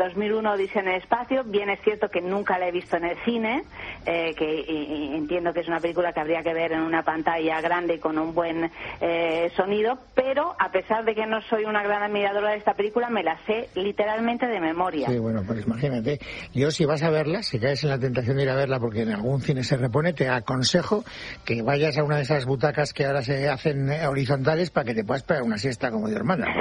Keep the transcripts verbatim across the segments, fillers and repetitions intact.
dos mil uno Odisea en el espacio. Bien es cierto que nunca la he visto en el cine, eh, que y, y entiendo que es una película que habría que ver en una pantalla grande y con un buen eh, sonido, pero a pesar de que no soy una gran admiradora de esta película, me la sé literalmente de memoria. Sí, bueno, pues imagínate, yo si vas a verla, si caes en la tentación de ir a verla porque en algún cine se repone, te aconsejo que vayas a una de esas butacas que ahora se hacen horizontales para que te puedas pegar una siesta como Dios manda.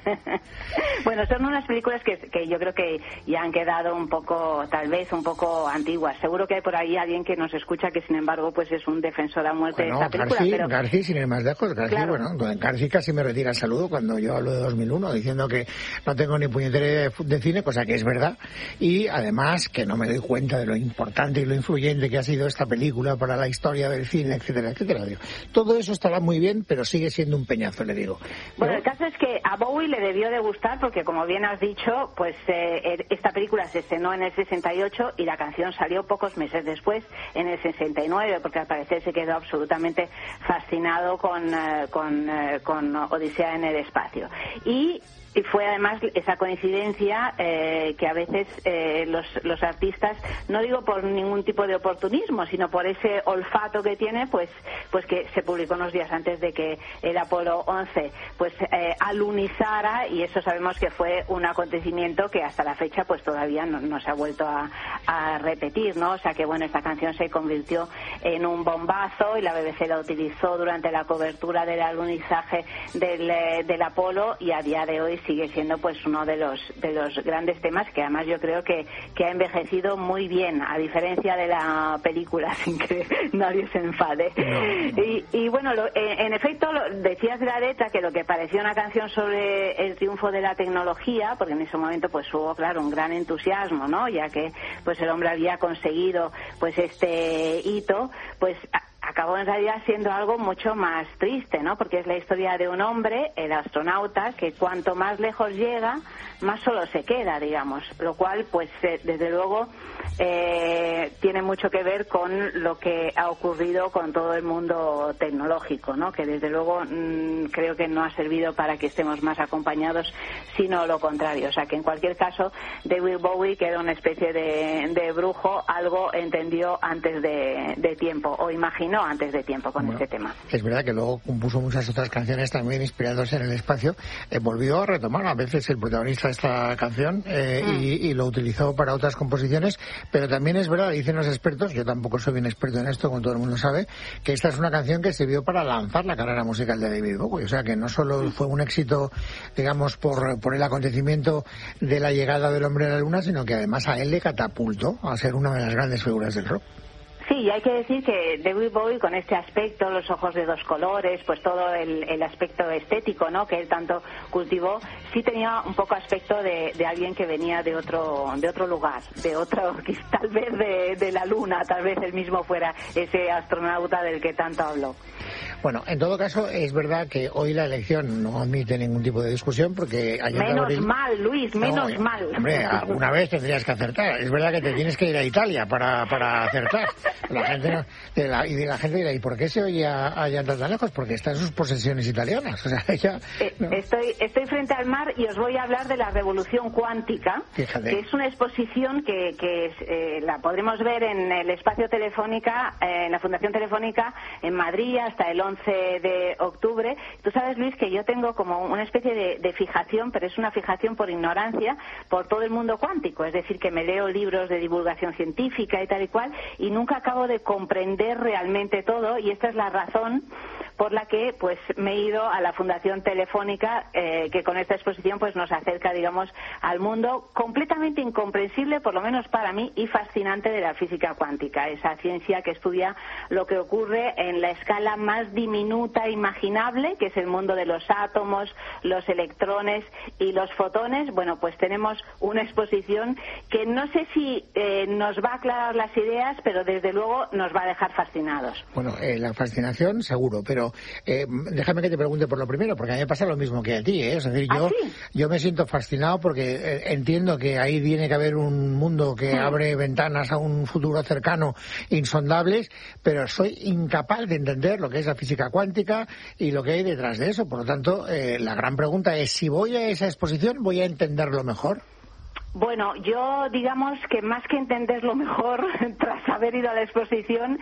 Bueno, son unas películas que, que yo creo que ya han quedado un poco, tal vez un poco antiguas. Seguro que hay por ahí alguien que nos escucha que, sin embargo, pues es un defensor a muerte bueno, de esta película. García, pero... García, sin ir más lejos, García, claro. bueno, García casi me retira el saludo cuando yo hablo de dos mil uno, diciendo que no tengo ni puñetera de cine, cosa que es verdad, y además que no me doy cuenta de lo importante y lo influyente que ha sido esta película para la historia del cine, etcétera, etcétera. Digo, todo eso estará muy bien, pero sigue siendo un peñazo, le digo. Bueno, ¿no? El caso es que a Bowie le debió de gustar porque, como bien has dicho, pues eh, esta película se estrenó en el sesenta y ocho y la canción salió pocos meses después, en el sesenta y nueve, porque al parecer se quedó absolutamente fascinado con, eh, con, eh, con Odisea en el espacio. Y Y fue además esa coincidencia eh, que a veces eh, los, los artistas, no digo por ningún tipo de oportunismo, sino por ese olfato que tiene, pues pues que se publicó unos días antes de que el Apolo once pues eh, alunizara, y eso sabemos que fue un acontecimiento que hasta la fecha pues todavía no, no se ha vuelto a, a repetir, ¿no? O sea que bueno, esta canción se convirtió en un bombazo y la B B C la utilizó durante la cobertura del alunizaje del, eh, del Apolo, y a día de hoy sigue siendo pues uno de los de los grandes temas que además yo creo que, que ha envejecido muy bien, a diferencia de la película, sin que nadie se enfade. No. Y, y bueno, lo, en, en efecto, lo, decías de la letra que lo que parecía una canción sobre el triunfo de la tecnología, porque en ese momento pues hubo, claro, un gran entusiasmo, ¿no? Ya que pues el hombre había conseguido pues este hito, pues acabó en realidad siendo algo mucho más triste, ¿no? Porque es la historia de un hombre, el astronauta, que cuanto más lejos llega, más solo se queda, digamos. Lo cual, pues, eh, desde luego, eh, tiene mucho que ver con lo que ha ocurrido con todo el mundo tecnológico, ¿no? Que desde luego mmm, creo que no ha servido para que estemos más acompañados, sino lo contrario. O sea, que en cualquier caso, David Bowie, que era una especie de, de brujo, algo entendió antes de, de tiempo, o imaginó antes de tiempo con bueno, este tema. Es verdad que luego compuso muchas otras canciones también inspiradas en el espacio. Eh, volvió a retomar a veces el protagonista de esta canción eh, mm. y, y lo utilizó para otras composiciones, pero también es verdad, dicen los expertos, yo tampoco soy bien experto en esto, como todo el mundo sabe, que esta es una canción que sirvió para lanzar la carrera musical de David Bowie. O sea, que no solo fue un éxito, digamos, por, por el acontecimiento de la llegada del hombre a la luna, sino que además a él le catapultó a ser una de las grandes figuras del rock. Sí, y hay que decir que David Bowie, con este aspecto, los ojos de dos colores, pues todo el, el aspecto estético, ¿no?, que él tanto cultivó, sí tenía un poco aspecto de, de alguien que venía de otro de otro lugar, de otro, tal vez de, de la luna, tal vez él mismo fuera ese astronauta del que tanto habló. Bueno, en todo caso, es verdad que hoy la elección no admite ningún tipo de discusión porque... Menos Abril... mal, Luis, menos no, mal. Hombre, alguna vez tendrías que acertar. Es verdad que te tienes que ir a Italia para, para acertar. La gente no, de la, y de la gente dirá, ¿y por qué se oye allá tan lejos? Porque está en sus posesiones italianas. O sea, ella, eh, no. estoy, estoy frente al mar y os voy a hablar de la revolución cuántica, Fíjate. Que es una exposición que, que eh, la podremos ver en el espacio Telefónica, eh, en la Fundación Telefónica en Madrid hasta el once de octubre. Tú sabes, Luis, que yo tengo como una especie de, de fijación, pero es una fijación por ignorancia, por todo el mundo cuántico. Es decir, que me leo libros de divulgación científica y tal y cual, y nunca acabo de comprender realmente todo, y esta es la razón por la que pues me he ido a la Fundación Telefónica, eh, que con esta exposición pues nos acerca, digamos, al mundo completamente incomprensible, por lo menos para mí, y fascinante de la física cuántica, esa ciencia que estudia lo que ocurre en la escala más diminuta imaginable, que es el mundo de los átomos, los electrones y los fotones. Bueno, pues tenemos una exposición que no sé si eh, nos va a aclarar las ideas, pero desde luego nos va a dejar fascinados. Bueno, eh, la fascinación seguro, pero eh, déjame que te pregunte por lo primero, porque a mí me pasa lo mismo que a ti, ¿eh? Es decir, yo, ¿Ah, sí? yo me siento fascinado porque eh, entiendo que ahí tiene que haber un mundo que sí. abre ventanas a un futuro cercano insondables, pero soy incapaz de entender lo que es la física cuántica y lo que hay detrás de eso. Por lo tanto, eh, la gran pregunta es, si voy a esa exposición, ¿voy a entenderlo mejor? Bueno, yo digamos que más que entenderlo mejor, tras haber ido a la exposición,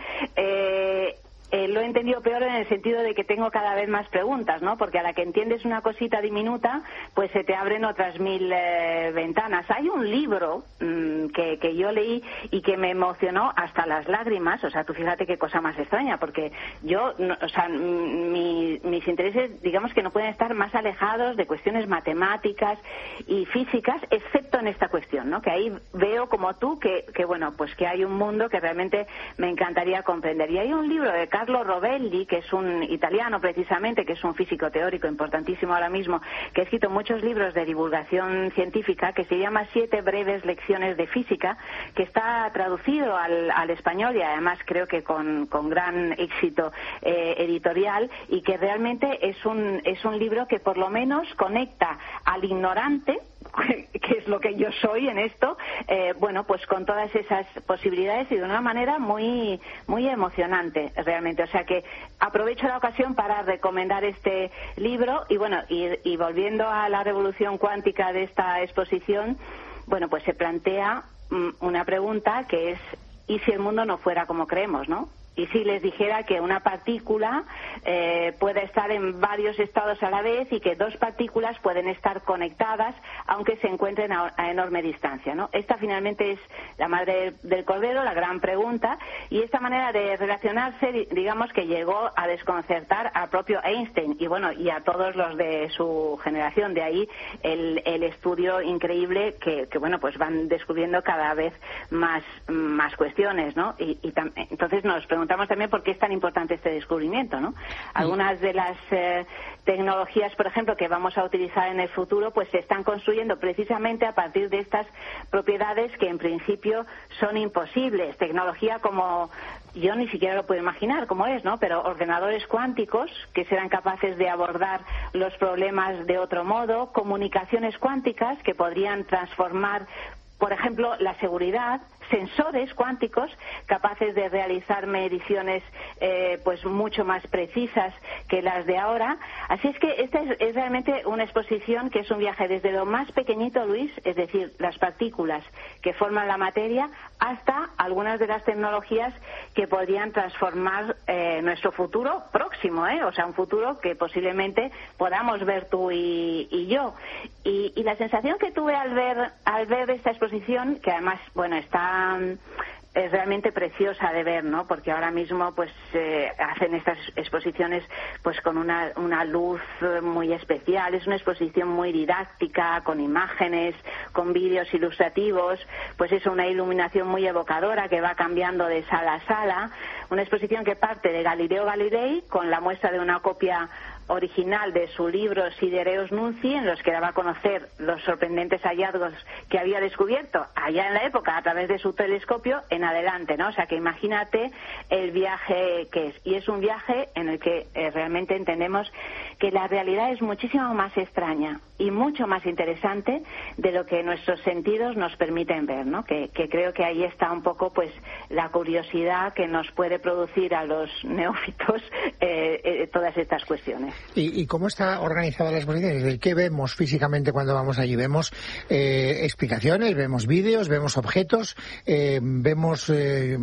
eh, Eh, lo he entendido peor en el sentido de que tengo cada vez más preguntas, ¿no? Porque a la que entiendes una cosita diminuta, pues se te abren otras mil eh, ventanas. Hay un libro mmm, que, que yo leí y que me emocionó hasta las lágrimas. O sea, tú fíjate qué cosa más extraña, porque yo, no, o sea, mi, mis intereses, digamos que no pueden estar más alejados de cuestiones matemáticas y físicas, excepto en esta cuestión, ¿no? Que ahí veo como tú que, que bueno, pues que hay un mundo que realmente me encantaría comprender. Y hay un libro de Carlo Rovelli, que es un italiano precisamente, que es un físico teórico importantísimo ahora mismo, que ha escrito muchos libros de divulgación científica, que se llama Siete breves lecciones de física, que está traducido al, al español y además creo que con, con gran éxito eh, editorial, y que realmente es un, es un libro que por lo menos conecta al ignorante, que es lo que yo soy en esto, eh, bueno, pues con todas esas posibilidades y de una manera muy muy emocionante realmente. O sea que aprovecho la ocasión para recomendar este libro y bueno, y, y volviendo a la revolución cuántica de esta exposición, bueno, pues se plantea mm, una pregunta que es: ¿y si el mundo no fuera como creemos, no? Y si les dijera que una partícula eh, puede estar en varios estados a la vez y que dos partículas pueden estar conectadas aunque se encuentren a, a enorme distancia, ¿no? Esta finalmente es la madre del cordero, la gran pregunta, y esta manera de relacionarse, digamos que llegó a desconcertar al propio Einstein y bueno, y a todos los de su generación. De ahí el, el estudio increíble que, que bueno, pues van descubriendo cada vez más, más cuestiones, ¿no? Y, y tam- entonces nos preguntamos Preguntamos también por qué es tan importante este descubrimiento, ¿no? Algunas de las eh, tecnologías, por ejemplo, que vamos a utilizar en el futuro, pues se están construyendo precisamente a partir de estas propiedades que en principio son imposibles. Tecnología como, yo ni siquiera lo puedo imaginar cómo es, ¿no? Pero ordenadores cuánticos que serán capaces de abordar los problemas de otro modo, comunicaciones cuánticas que podrían transformar, por ejemplo, la seguridad, sensores cuánticos capaces de realizar mediciones eh, pues mucho más precisas que las de ahora. Así es que esta es, es realmente una exposición que es un viaje desde lo más pequeñito, Luis, es decir, las partículas que forman la materia, hasta algunas de las tecnologías que podrían transformar eh, nuestro futuro próximo, ¿eh? O sea, un futuro que posiblemente podamos ver tú y, y yo. Y, y la sensación que tuve al ver al ver esta exposición, que además, bueno, está es realmente preciosa de ver, ¿no? Porque ahora mismo pues eh, hacen estas exposiciones pues con una, una luz muy especial. Es una exposición muy didáctica, con imágenes, con vídeos ilustrativos, pues es una iluminación muy evocadora que va cambiando de sala a sala. Una exposición que parte de Galileo Galilei con la muestra de una copia original de su libro Sidereus Nunci, en los que daba a conocer los sorprendentes hallazgos que había descubierto allá en la época a través de su telescopio en adelante, ¿no? O sea que imagínate el viaje que es. Y es un viaje en el que eh, realmente entendemos que la realidad es muchísimo más extraña y mucho más interesante de lo que nuestros sentidos nos permiten ver, ¿no? Que, que creo que ahí está un poco pues la curiosidad que nos puede producir a los neófitos eh, eh, todas estas cuestiones. ¿Y, ¿Y cómo está organizada la exposición? ¿Qué vemos físicamente cuando vamos allí? ¿Vemos eh, explicaciones, vemos vídeos, vemos objetos, eh, vemos eh,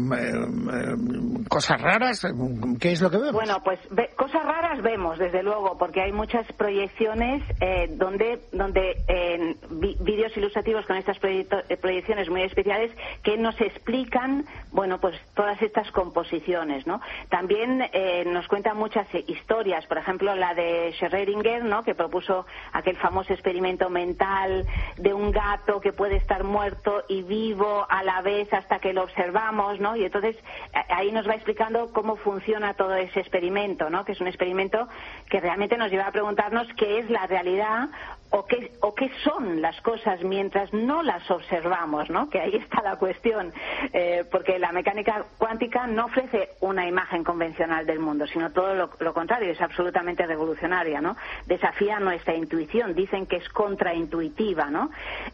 eh, cosas raras? ¿Qué es lo que vemos? Bueno, pues ve, cosas raras vemos, desde luego, porque hay muchas proyecciones eh, donde, donde eh, vi, vídeos ilustrativos con estas proyecto, eh, proyecciones muy especiales que nos explican, bueno, pues todas estas composiciones, ¿no? También eh, nos cuentan muchas eh, historias, por ejemplo, la de Schrödinger, ¿no? Que propuso aquel famoso experimento mental de un gato que puede estar muerto y vivo a la vez hasta que lo observamos, ¿no? Y entonces ahí nos va explicando cómo funciona todo ese experimento, ¿no? Que es un experimento que realmente nos lleva a preguntarnos qué es la realidad o qué, o qué son las cosas mientras no las observamos, ¿no? Que ahí está la cuestión, eh, porque la mecánica cuántica no ofrece una imagen convencional del mundo, sino todo lo, lo contrario, es absolutamente revolucionaria, ¿no? Desafía nuestra intuición, dicen que es contraintuitiva, ¿no?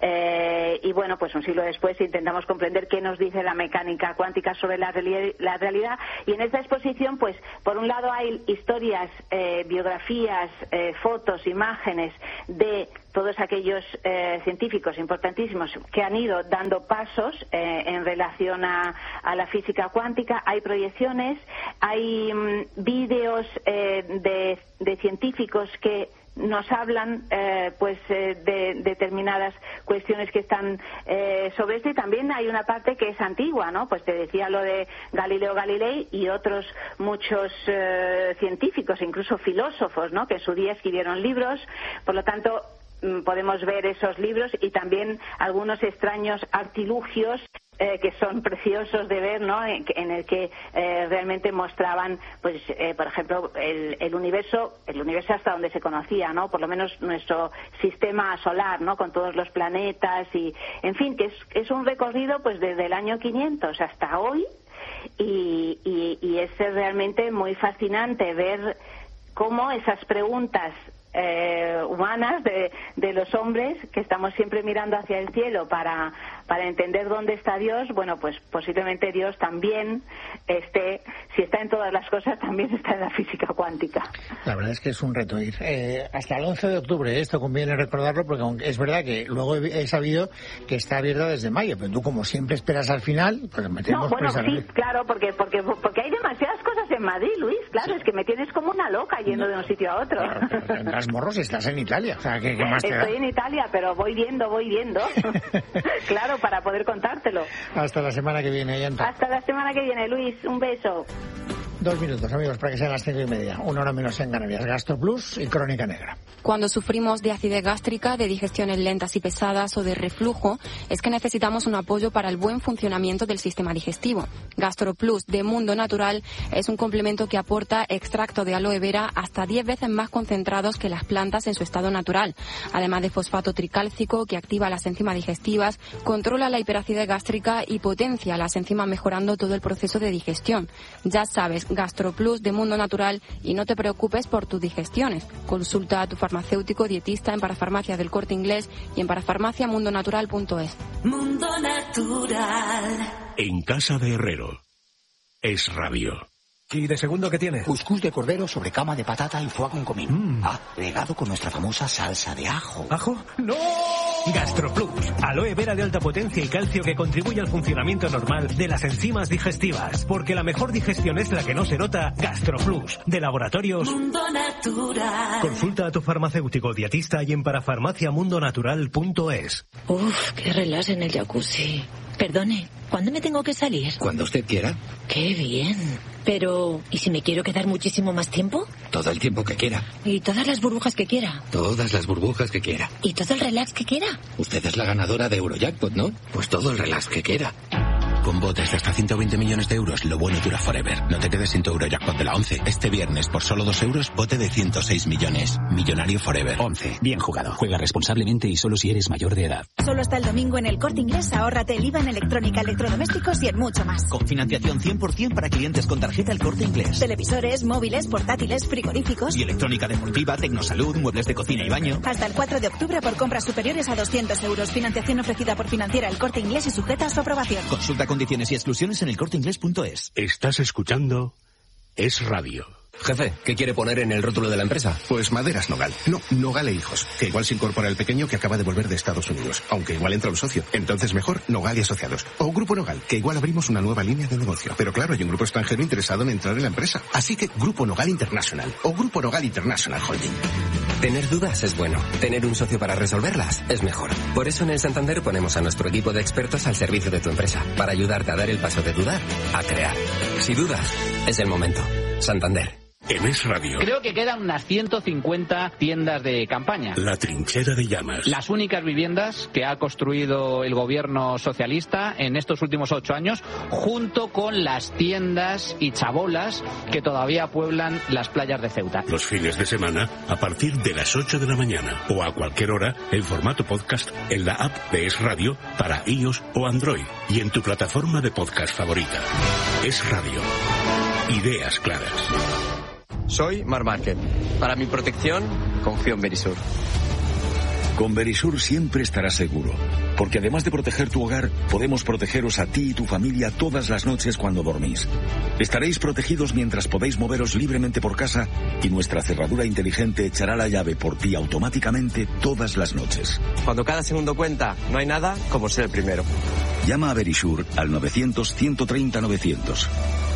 Eh, y bueno, pues un siglo después intentamos comprender qué nos dice la mecánica cuántica sobre la, reali- la realidad, y en esta exposición, pues, por un lado hay historias, eh, biografías, eh, fotos, imágenes de de todos aquellos eh, científicos importantísimos que han ido dando pasos eh, en relación a, a la física cuántica. Hay proyecciones, hay mm, vídeos eh, de, de científicos que nos hablan eh, pues eh, de determinadas cuestiones que están eh, sobre esto, y también hay una parte que es antigua, ¿no? Pues te decía lo de Galileo Galilei y otros muchos eh, científicos, incluso filósofos, ¿no? Que en su día escribieron libros. Por lo tanto, podemos ver esos libros y también algunos extraños artilugios Eh, que son preciosos de ver, ¿no? En, en el que eh, realmente mostraban, pues, eh, por ejemplo, el, el universo, el universo hasta donde se conocía, ¿no? Por lo menos nuestro sistema solar, ¿no? Con todos los planetas y, en fin, que es, es un recorrido, pues, desde el año quinientos hasta hoy, y, y, y es realmente muy fascinante ver cómo esas preguntas Eh, humanas de, de los hombres, que estamos siempre mirando hacia el cielo para, para entender dónde está Dios. Bueno, pues posiblemente Dios también esté, si está en todas las cosas, también está en la física cuántica. La verdad es que es un reto ir. Eh, hasta el once de octubre, esto conviene recordarlo, porque aunque es verdad que luego he, he sabido que está abierta desde mayo, pero tú, como siempre, esperas al final, pues metemos. No, bueno, pues, sí, claro, porque, porque, porque hay demasiadas cosas en Madrid, Luis, claro, sí. Es que me tienes como una loca yendo no. de un sitio a otro. Claro, pero tendrás morros y estás en Italia, o sea, ¿qué, qué más te da? Estoy en Italia, pero voy viendo, voy viendo. Claro, para poder contártelo. Hasta la semana que viene, Yanta. Hasta la semana que viene, Luis, un beso. Dos minutos, amigos, para que sean las cinco y media. Una hora menos en Canarias. GastroPlus y Crónica Negra. Cuando sufrimos de acidez gástrica, de digestiones lentas y pesadas o de reflujo, es que necesitamos un apoyo para el buen funcionamiento del sistema digestivo. GastroPlus de Mundo Natural es un complemento que aporta extracto de aloe vera hasta diez veces más concentrados que las plantas en su estado natural. Además de fosfato tricálcico, que activa las enzimas digestivas, controla la hiperacidez gástrica y potencia las enzimas, mejorando todo el proceso de digestión. Ya sabes, GastroPlus de Mundo Natural, y no te preocupes por tus digestiones. Consulta a tu farmacéutico dietista en Parafarmacia del Corte Inglés y en parafarmacia mundo natural punto es. Mundo Natural. En casa de Herrero. Es radio. ¿Y de segundo qué tiene? Cuscús de cordero sobre cama de patata y foie con comino. Mm. Ah, regado con nuestra famosa salsa de ajo. ¿Ajo? ¡No! GastroPlus. Aloe vera de alta potencia y calcio que contribuye al funcionamiento normal de las enzimas digestivas. Porque la mejor digestión es la que no se nota. GastroPlus. De Laboratorios Mundo Natural. Consulta a tu farmacéutico dietista y en parafarmacia mundo natural punto es. Uf, qué relax en el jacuzzi. Perdone, ¿cuándo me tengo que salir? Cuando usted quiera. ¡Qué bien! Pero, ¿y si me quiero quedar muchísimo más tiempo? Todo el tiempo que quiera. ¿Y todas las burbujas que quiera? Todas las burbujas que quiera. ¿Y todo el relax que quiera? Usted es la ganadora de Eurojackpot, ¿no? Pues todo el relax que quiera. Con botes de hasta ciento veinte millones de euros, lo bueno dura forever. No te quedes sin tu Eurojackpot de la once. Este viernes, por solo dos euros, bote de ciento seis millones. Millonario forever. once. Bien jugado. Juega responsablemente y solo si eres mayor de edad. Solo hasta el domingo en el Corte Inglés, ahórrate el I V A en electrónica, electrodomésticos y en mucho más. Con financiación cien por ciento para clientes con tarjeta El Corte Inglés. Televisores, móviles, portátiles, frigoríficos. Y electrónica deportiva, tecnosalud, muebles de cocina y baño. Hasta el cuatro de octubre por compras superiores a doscientos euros. Financiación ofrecida por Financiera El Corte Inglés y sujeta a su aprobación. Consulta condiciones y exclusiones en el corte inglés punto es. Estás escuchando Es Radio. Jefe, ¿qué quiere poner en el rótulo de la empresa? Pues Maderas Nogal. No, Nogal e Hijos. Que igual se incorpora el pequeño que acaba de volver de Estados Unidos. Aunque igual entra un socio. Entonces mejor Nogal y Asociados. O Grupo Nogal, que igual abrimos una nueva línea de negocio. Pero claro, hay un grupo extranjero interesado en entrar en la empresa. Así que Grupo Nogal International. O Grupo Nogal International Holding. Tener dudas es bueno. Tener un socio para resolverlas es mejor. Por eso en el Santander ponemos a nuestro equipo de expertos al servicio de tu empresa. Para ayudarte a dar el paso de dudar a crear. Si dudas, es el momento. Santander. En Es Radio. Creo que quedan unas ciento cincuenta tiendas de campaña. La trinchera de llamas. Las únicas viviendas que ha construido el gobierno socialista en estos últimos ocho años, junto con las tiendas y chabolas que todavía pueblan las playas de Ceuta. Los fines de semana, a partir de las ocho de la mañana, o a cualquier hora, en formato podcast, en la app de Es Radio, para iOS o Android, y en tu plataforma de podcast favorita. Es Radio. Ideas claras. Soy Mar Márquez. Para mi protección, confío en Verisur. Con Verisur siempre estarás seguro, porque además de proteger tu hogar, podemos protegeros a ti y tu familia todas las noches cuando dormís. Estaréis protegidos mientras podéis moveros libremente por casa y nuestra cerradura inteligente echará la llave por ti automáticamente todas las noches. Cuando cada segundo cuenta, no hay nada como ser el primero. Llama a Verisur al novecientos, ciento treinta, novecientos.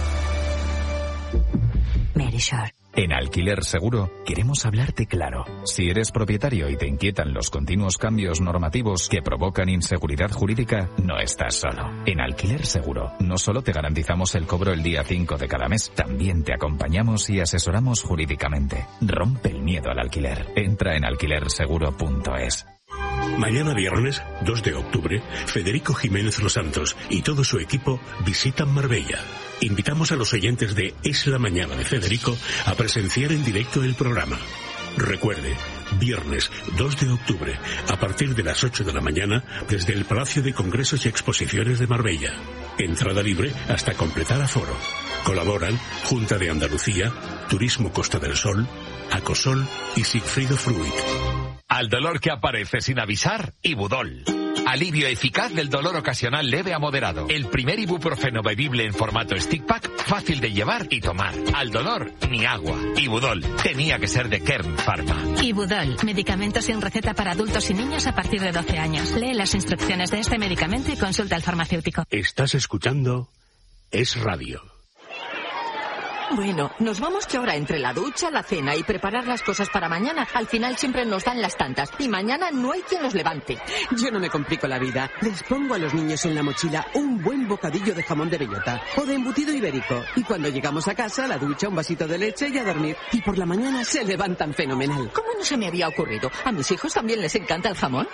Verisur. En Alquiler Seguro queremos hablarte claro. Si eres propietario y te inquietan los continuos cambios normativos que provocan inseguridad jurídica, no estás solo. En Alquiler Seguro no solo te garantizamos el cobro el día cinco de cada mes, también te acompañamos y asesoramos jurídicamente. Rompe el miedo al alquiler. Entra en alquiler seguro punto es. Mañana viernes, dos de octubre, Federico Jiménez Los Santos y todo su equipo visitan Marbella. Invitamos a los oyentes de Es la Mañana de Federico a presenciar en directo el programa. Recuerde, viernes dos de octubre, a partir de las ocho de la mañana, desde el Palacio de Congresos y Exposiciones de Marbella. Entrada libre hasta completar aforo. Colaboran Junta de Andalucía, Turismo Costa del Sol, Acosol y Sigfrido Fruit. Al dolor que aparece sin avisar, Ibudol. Alivio eficaz del dolor ocasional leve a moderado. El primer ibuprofeno bebible en formato stick pack, fácil de llevar y tomar. Al dolor, ni agua. Ibudol. Tenía que ser de Kern Pharma. Ibudol. Medicamento sin receta para adultos y niños a partir de doce años. Lee las instrucciones de este medicamento y consulta al farmacéutico. Estás escuchando Es Radio. Bueno, nos vamos que ahora entre la ducha, la cena y preparar las cosas para mañana, al final siempre nos dan las tantas y mañana no hay quien nos levante. Yo no me complico la vida. Les pongo a los niños en la mochila un buen bocadillo de jamón de bellota o de embutido ibérico. Y cuando llegamos a casa, la ducha, un vasito de leche y a dormir. Y por la mañana se levantan fenomenal. ¿Cómo no se me había ocurrido? ¿A mis hijos también les encanta el jamón?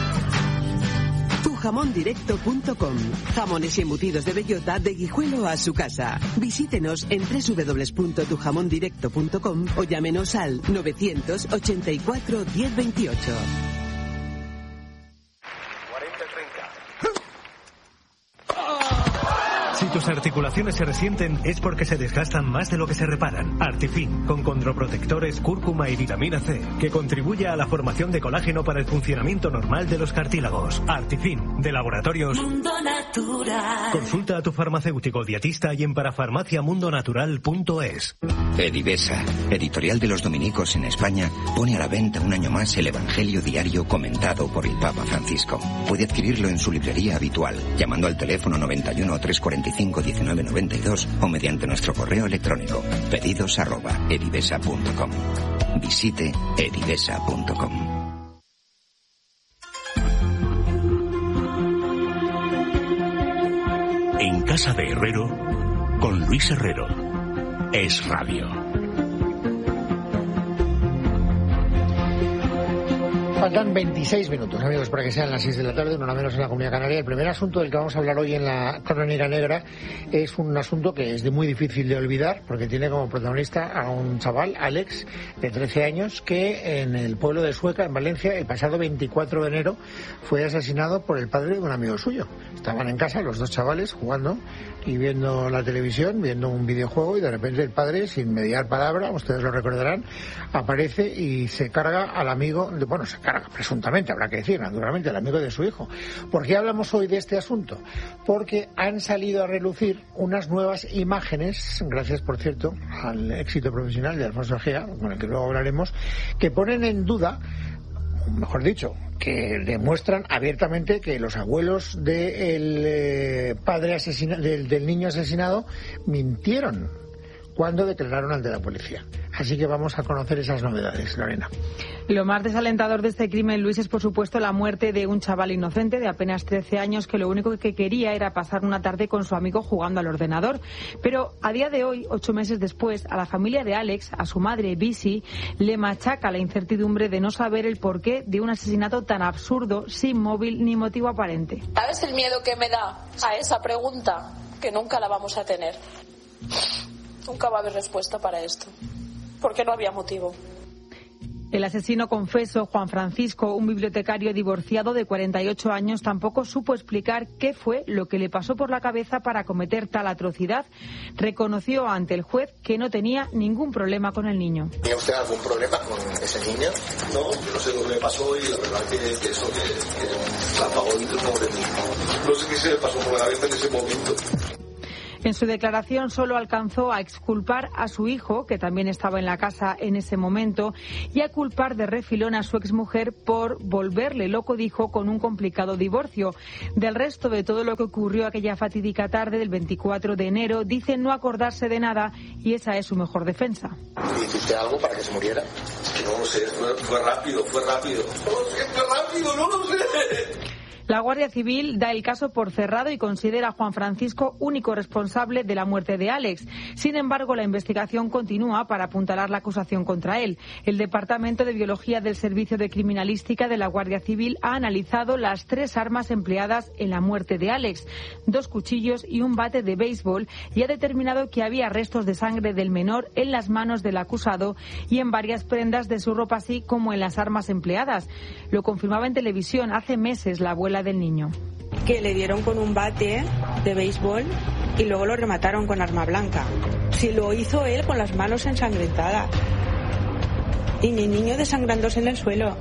tu jamón directo punto com. Jamones y embutidos de bellota de Guijuelo a su casa. Visítenos en doble u doble u doble u punto tu jamón directo punto com o llámenos al novecientos ochenta y cuatro diez veintiocho. Si tus articulaciones se resienten es porque se desgastan más de lo que se reparan. Artifin, con condroprotectores, cúrcuma y vitamina C, que contribuye a la formación de colágeno para el funcionamiento normal de los cartílagos. Artifin, de Laboratorios Mundo Natural. Consulta a tu farmacéutico dietista y en parafarmaciamundonatural punto es. Edivesa, editorial de los dominicos en España, pone a la venta un año más el Evangelio diario comentado por el Papa Francisco. Puede adquirirlo en su librería habitual, llamando al teléfono noventa y uno, trescientos cuarenta y cinco, diecinueve noventa y dos o mediante nuestro correo electrónico pedidos arroba edivesa punto com. Visite edivesa punto com. En Casa de Herrero, con Luis Herrero. Es Radio. Faltan veintiséis minutos, amigos, para que sean las seis de la tarde, una menos en la Comunidad Canaria. El primer asunto del que vamos a hablar hoy en la Crónica Negra es un asunto que es de muy difícil de olvidar, porque tiene como protagonista a un chaval, Alex, de trece años, que en el pueblo de Sueca, en Valencia, el pasado veinticuatro de enero, fue asesinado por el padre de un amigo suyo. Estaban en casa los dos chavales jugando y viendo la televisión, viendo un videojuego, y de repente el padre, sin mediar palabra, ustedes lo recordarán, aparece y se carga al amigo, de, bueno, se carga presuntamente, habrá que decir, naturalmente, el amigo de su hijo. ¿Por qué hablamos hoy de este asunto? Porque han salido a relucir unas nuevas imágenes, gracias, por cierto, al éxito profesional de Alfonso Egea, con el que luego hablaremos, que ponen en duda, mejor dicho, que demuestran abiertamente que los abuelos del eh, padre asesina, del, del niño asesinado mintieron cuando declararon ante la policía. Así que vamos a conocer esas novedades, Lorena. Lo más desalentador de este crimen, Luis, es por supuesto la muerte de un chaval inocente de apenas trece años que lo único que quería era pasar una tarde con su amigo jugando al ordenador. Pero a día de hoy, ocho meses después, a la familia de Alex, a su madre Bisi, le machaca la incertidumbre de no saber el porqué de un asesinato tan absurdo, sin móvil ni motivo aparente. ¿Sabes el miedo que me da a esa pregunta? Que nunca la vamos a tener. Nunca va a haber respuesta para esto. Porque no había motivo. El asesino confeso, Juan Francisco, un bibliotecario divorciado de cuarenta y ocho años, tampoco supo explicar qué fue lo que le pasó por la cabeza para cometer tal atrocidad. Reconoció ante el juez que no tenía ningún problema con el niño. ¿Tenía usted algún problema con ese niño? No, yo no sé lo que me pasó y la verdad que, que eso, que, que la apagó el pobre niño. No sé qué se le pasó por la cabeza en ese momento. En su declaración solo alcanzó a exculpar a su hijo, que también estaba en la casa en ese momento, y a culpar de refilón a su exmujer por volverle loco, dijo, con un complicado divorcio. Del resto de todo lo que ocurrió aquella fatídica tarde del veinticuatro de enero, dice no acordarse de nada y esa es su mejor defensa. ¿Hiciste algo para que se muriera? Es que no lo sé, fue, fue rápido, fue rápido. No lo sé, fue rápido, no lo sé. La Guardia Civil da el caso por cerrado y considera a Juan Francisco único responsable de la muerte de Alex. Sin embargo, la investigación continúa para apuntalar la acusación contra él. El Departamento de Biología del Servicio de Criminalística de la Guardia Civil ha analizado las tres armas empleadas en la muerte de Alex, dos cuchillos y un bate de béisbol, y ha determinado que había restos de sangre del menor en las manos del acusado y en varias prendas de su ropa, así como en las armas empleadas. Lo confirmaba en televisión hace meses la abuela del niño. Que le dieron con un bate de béisbol y luego lo remataron con arma blanca. Si lo hizo él con las manos ensangrentadas y mi niño desangrándose en el suelo.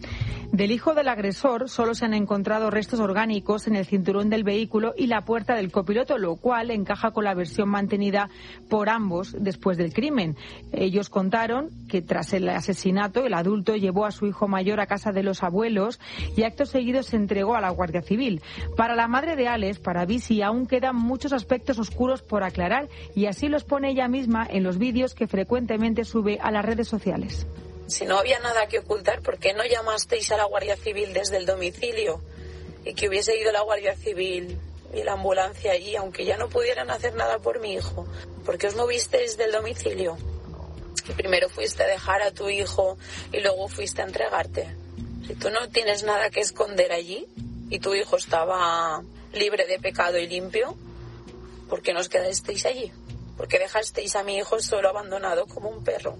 Del hijo del agresor solo se han encontrado restos orgánicos en el cinturón del vehículo y la puerta del copiloto, lo cual encaja con la versión mantenida por ambos después del crimen. Ellos contaron que tras el asesinato el adulto llevó a su hijo mayor a casa de los abuelos y acto seguido se entregó a la Guardia Civil. Para la madre de Alex, para Bisi, aún quedan muchos aspectos oscuros por aclarar y así los pone ella misma en los vídeos que frecuentemente sube a las redes sociales. Si no había nada que ocultar, ¿por qué no llamasteis a la Guardia Civil desde el domicilio? Y que hubiese ido la Guardia Civil y la ambulancia allí, aunque ya no pudieran hacer nada por mi hijo. ¿Por qué os movisteis del domicilio? Que primero fuiste a dejar a tu hijo y luego fuiste a entregarte. Si tú no tienes nada que esconder allí y tu hijo estaba libre de pecado y limpio, ¿por qué no os quedasteis allí? ¿Por qué dejasteis a mi hijo solo abandonado como un perro?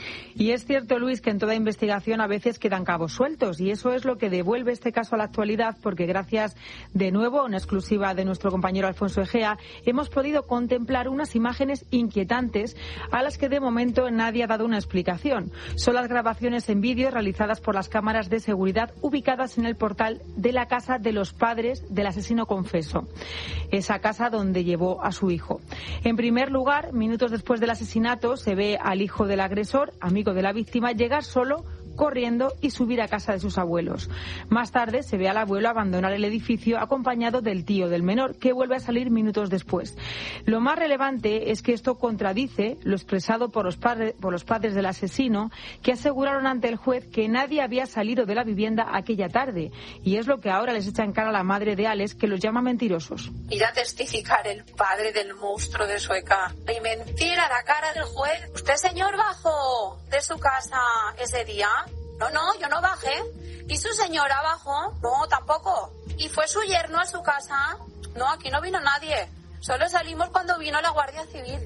Y es cierto, Luis, que en toda investigación a veces quedan cabos sueltos y eso es lo que devuelve este caso a la actualidad porque gracias de nuevo a una exclusiva de nuestro compañero Alfonso Egea hemos podido contemplar unas imágenes inquietantes a las que de momento nadie ha dado una explicación. Son las grabaciones en vídeo realizadas por las cámaras de seguridad ubicadas en el portal de la casa de los padres del asesino confeso, esa casa donde llevó a su hijo. En primer lugar, minutos después del asesinato se ve al hijo del agresor, amigo de la víctima, llegar solo, corriendo y subir a casa de sus abuelos. Más tarde se ve al abuelo abandonar el edificio acompañado del tío del menor, que vuelve a salir minutos después. Lo más relevante es que esto contradice lo expresado por los, padre, por los padres del asesino, que aseguraron ante el juez que nadie había salido de la vivienda aquella tarde. Y es lo que ahora les echa en cara a la madre de Alex, que los llama mentirosos. Ir a testificar el padre del monstruo de Sueca y mentir a la cara del juez. ¿Usted, señor, bajó de su casa ese día? No, no, yo no bajé. ¿Y su señora bajó? No, tampoco. ¿Y fue su yerno a su casa? No, aquí no vino nadie. Solo salimos cuando vino la Guardia Civil.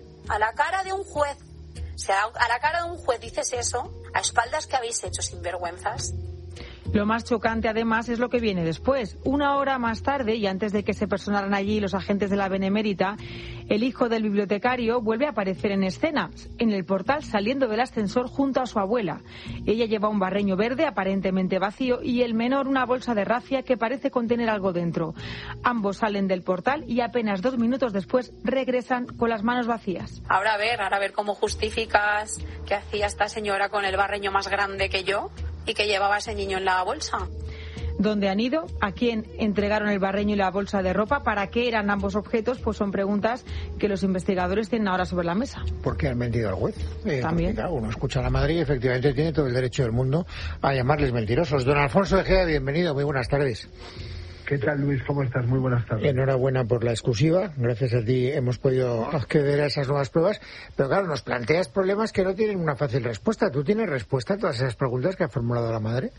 A la cara de un juez. O sea, a la cara de un juez dices eso, a espaldas que habéis hecho, sinvergüenzas. Lo más chocante, además, es lo que viene después. Una hora más tarde, y antes de que se personaran allí los agentes de la Benemérita, el hijo del bibliotecario vuelve a aparecer en escena, en el portal, saliendo del ascensor junto a su abuela. Ella lleva un barreño verde, aparentemente vacío, y el menor una bolsa de rafia que parece contener algo dentro. Ambos salen del portal y apenas dos minutos después regresan con las manos vacías. Ahora a ver, ahora a ver cómo justificas que hacía esta señora con el barreño más grande que yo y que llevaba ese niño en la bolsa. ¿Dónde han ido? ¿A quién entregaron el barreño y la bolsa de ropa? ¿Para qué eran ambos objetos? Pues son preguntas que los investigadores tienen ahora sobre la mesa. ¿Por qué han mentido al juez? Eh, También. Porque, claro, uno escucha a la madre y efectivamente tiene todo el derecho del mundo a llamarles mentirosos. Don Alfonso Egea, bienvenido, muy buenas tardes. ¿Qué tal, Luis? ¿Cómo estás? Muy buenas tardes. Enhorabuena por la exclusiva. Gracias a ti hemos podido acceder a esas nuevas pruebas. Pero claro, nos planteas problemas que no tienen una fácil respuesta. ¿Tú tienes respuesta a todas esas preguntas que ha formulado la madre?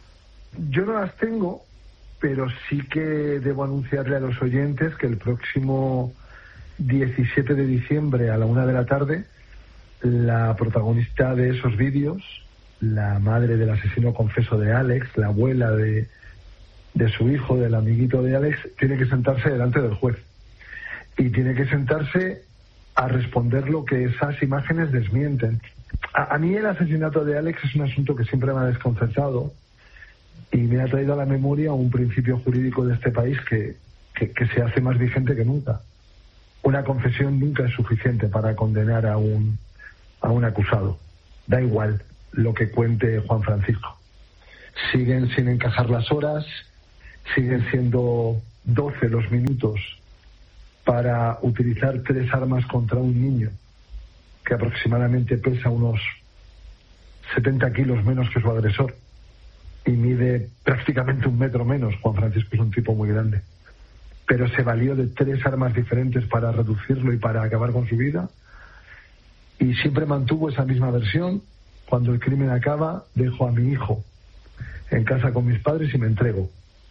Yo no las tengo, pero sí que debo anunciarle a los oyentes que el próximo diecisiete de diciembre a la una de la tarde, la protagonista de esos vídeos, la madre del asesino confeso de Alex, la abuela de, de su hijo, del amiguito de Alex, tiene que sentarse delante del juez. Y tiene que sentarse a responder lo que esas imágenes desmienten. A, a mí el asesinato de Alex es un asunto que siempre me ha desconcertado y me ha traído a la memoria un principio jurídico de este país que, que, que se hace más vigente que nunca. Una confesión nunca es suficiente para condenar a un, a un acusado. Da igual lo que cuente Juan Francisco. Siguen sin encajar las horas, siguen siendo doce los minutos para utilizar tres armas contra un niño que aproximadamente pesa unos setenta kilos menos que su agresor y mide prácticamente un metro menos. Juan Francisco es un tipo muy grande, pero se valió de tres armas diferentes para reducirlo y para acabar con su vida, y siempre mantuvo esa misma versión. Cuando el crimen acaba, dejo a mi hijo en casa con mis padres y me entrego.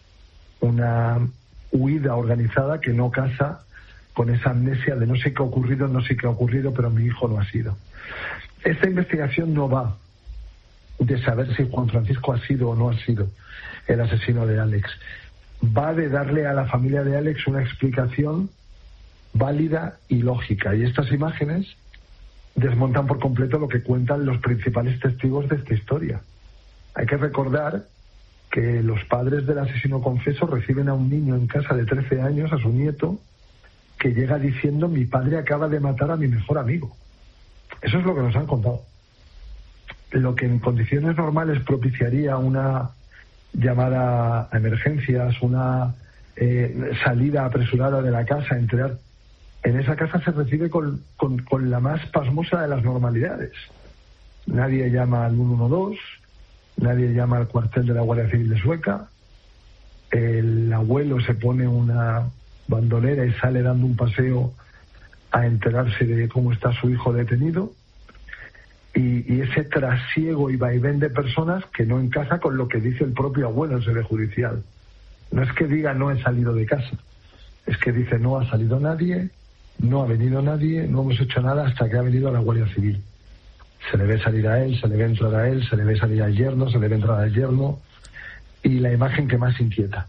Una huida organizada que no casa con esa amnesia de no sé qué ha ocurrido, no sé qué ha ocurrido, pero mi hijo no ha sido. Esta investigación no va de saber si Juan Francisco ha sido o no ha sido el asesino de Alex. Va de darle a la familia de Alex una explicación válida y lógica. Y estas imágenes desmontan por completo lo que cuentan los principales testigos de esta historia. Hay que recordar que los padres del asesino confeso reciben a un niño en casa de trece años, a su nieto, que llega diciendo: mi padre acaba de matar a mi mejor amigo. Eso es lo que nos han contado. Lo que en condiciones normales propiciaría una llamada a emergencias, una eh, salida apresurada de la casa, entrar, en esa casa se recibe con, con, con la más pasmosa de las normalidades. Nadie llama al uno uno dos, nadie llama al cuartel de la Guardia Civil de Sueca, el abuelo se pone una bandolera y sale dando un paseo a enterarse de cómo está su hijo detenido, y, y ese trasiego y vaivén de personas que no encaja con lo que dice el propio abuelo en sede judicial. No es que diga no he salido de casa, es que dice no ha salido nadie, no ha venido nadie, no hemos hecho nada hasta que ha venido la Guardia Civil. Se le ve salir a él, se le ve entrar a él, se le ve salir al yerno, se le ve entrar al yerno, y la imagen que más inquieta,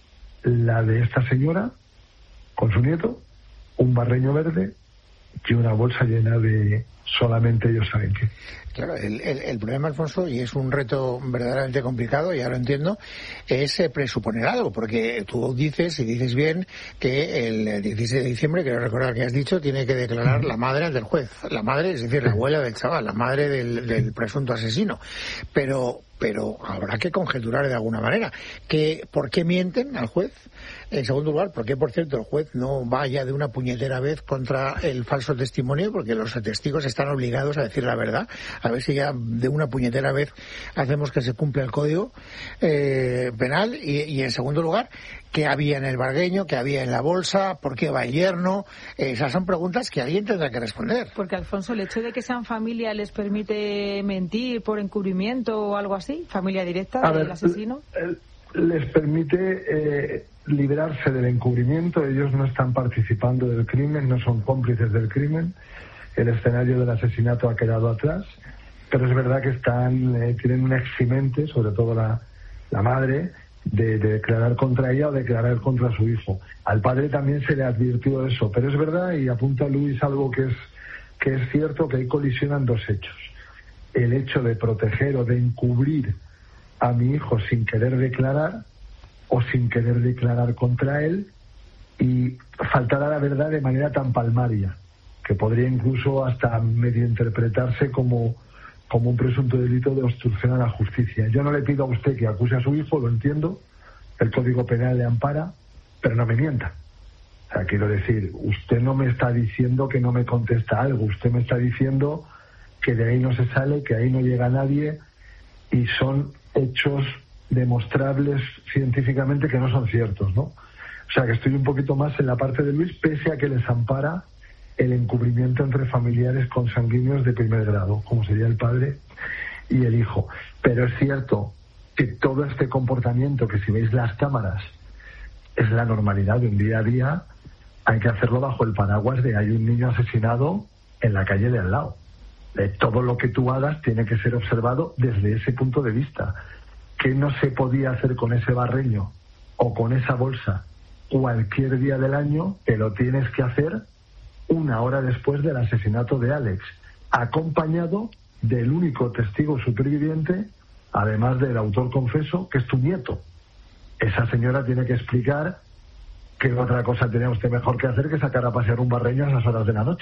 la de esta señora con su nieto, un barreño verde y una bolsa llena de solamente ellos saben qué. Claro, el, el, el problema, Alfonso, y es un reto verdaderamente complicado, ya lo entiendo, es eh, presuponer algo, porque tú dices, y dices bien, que el dieciséis de diciembre, quiero recordar que has dicho, tiene que declarar la madre del juez, la madre, es decir, la abuela del chaval, la madre del, del presunto asesino. Pero pero habrá que conjeturar de alguna manera que ¿por qué mienten al juez? En segundo lugar, ¿por qué, por cierto, el juez no vaya de una puñetera vez contra el falso testimonio? Porque los testigos están obligados a decir la verdad. A ver si ya de una puñetera vez hacemos que se cumpla el código eh, penal. Y, y en segundo lugar, ¿qué había en el bargueño? ¿Qué había en la bolsa? ¿Por qué va el yerno? Eh, esas son preguntas que alguien tendrá que responder. Porque, Alfonso, el hecho de que sean familia les permite mentir por encubrimiento o algo así, familia directa a del ver, asesino. Les permite eh, librarse del encubrimiento. Ellos no están participando del crimen, no son cómplices del crimen. El escenario del asesinato ha quedado atrás, pero es verdad que están eh, tienen un eximente, sobre todo la, la madre, de, de declarar contra ella o declarar contra su hijo. Al padre también se le advirtió eso, pero es verdad, y apunta Luis algo que es que es cierto, que ahí colisionan dos hechos. El hecho de proteger o de encubrir a mi hijo sin querer declarar o sin querer declarar contra él y faltar a la verdad de manera tan palmaria que podría incluso hasta medio interpretarse como, como un presunto delito de obstrucción a la justicia. Yo no le pido a usted que acuse a su hijo, lo entiendo, el Código Penal le ampara, pero no me mienta. O sea, quiero decir, usted no me está diciendo que no me contesta algo, usted me está diciendo que de ahí no se sale, que ahí no llega nadie, y son hechos demostrables científicamente que no son ciertos, ¿no? O sea, que estoy un poquito más en la parte de Luis, pese a que les ampara el encubrimiento entre familiares consanguíneos de primer grado, como sería el padre y el hijo. Pero es cierto que todo este comportamiento, que si veis las cámaras, es la normalidad de un día a día, hay que hacerlo bajo el paraguas de hay un niño asesinado en la calle de al lado. Eh, todo lo que tú hagas tiene que ser observado desde ese punto de vista. ¿Qué no se podía hacer con ese barreño o con esa bolsa cualquier día del año? Que lo tienes que hacer una hora después del asesinato de Alex, acompañado del único testigo superviviente, además del autor confeso, que es tu nieto. Esa señora tiene que explicar qué otra cosa tenía usted mejor que hacer que sacar a pasear un barreño a esas horas de la noche.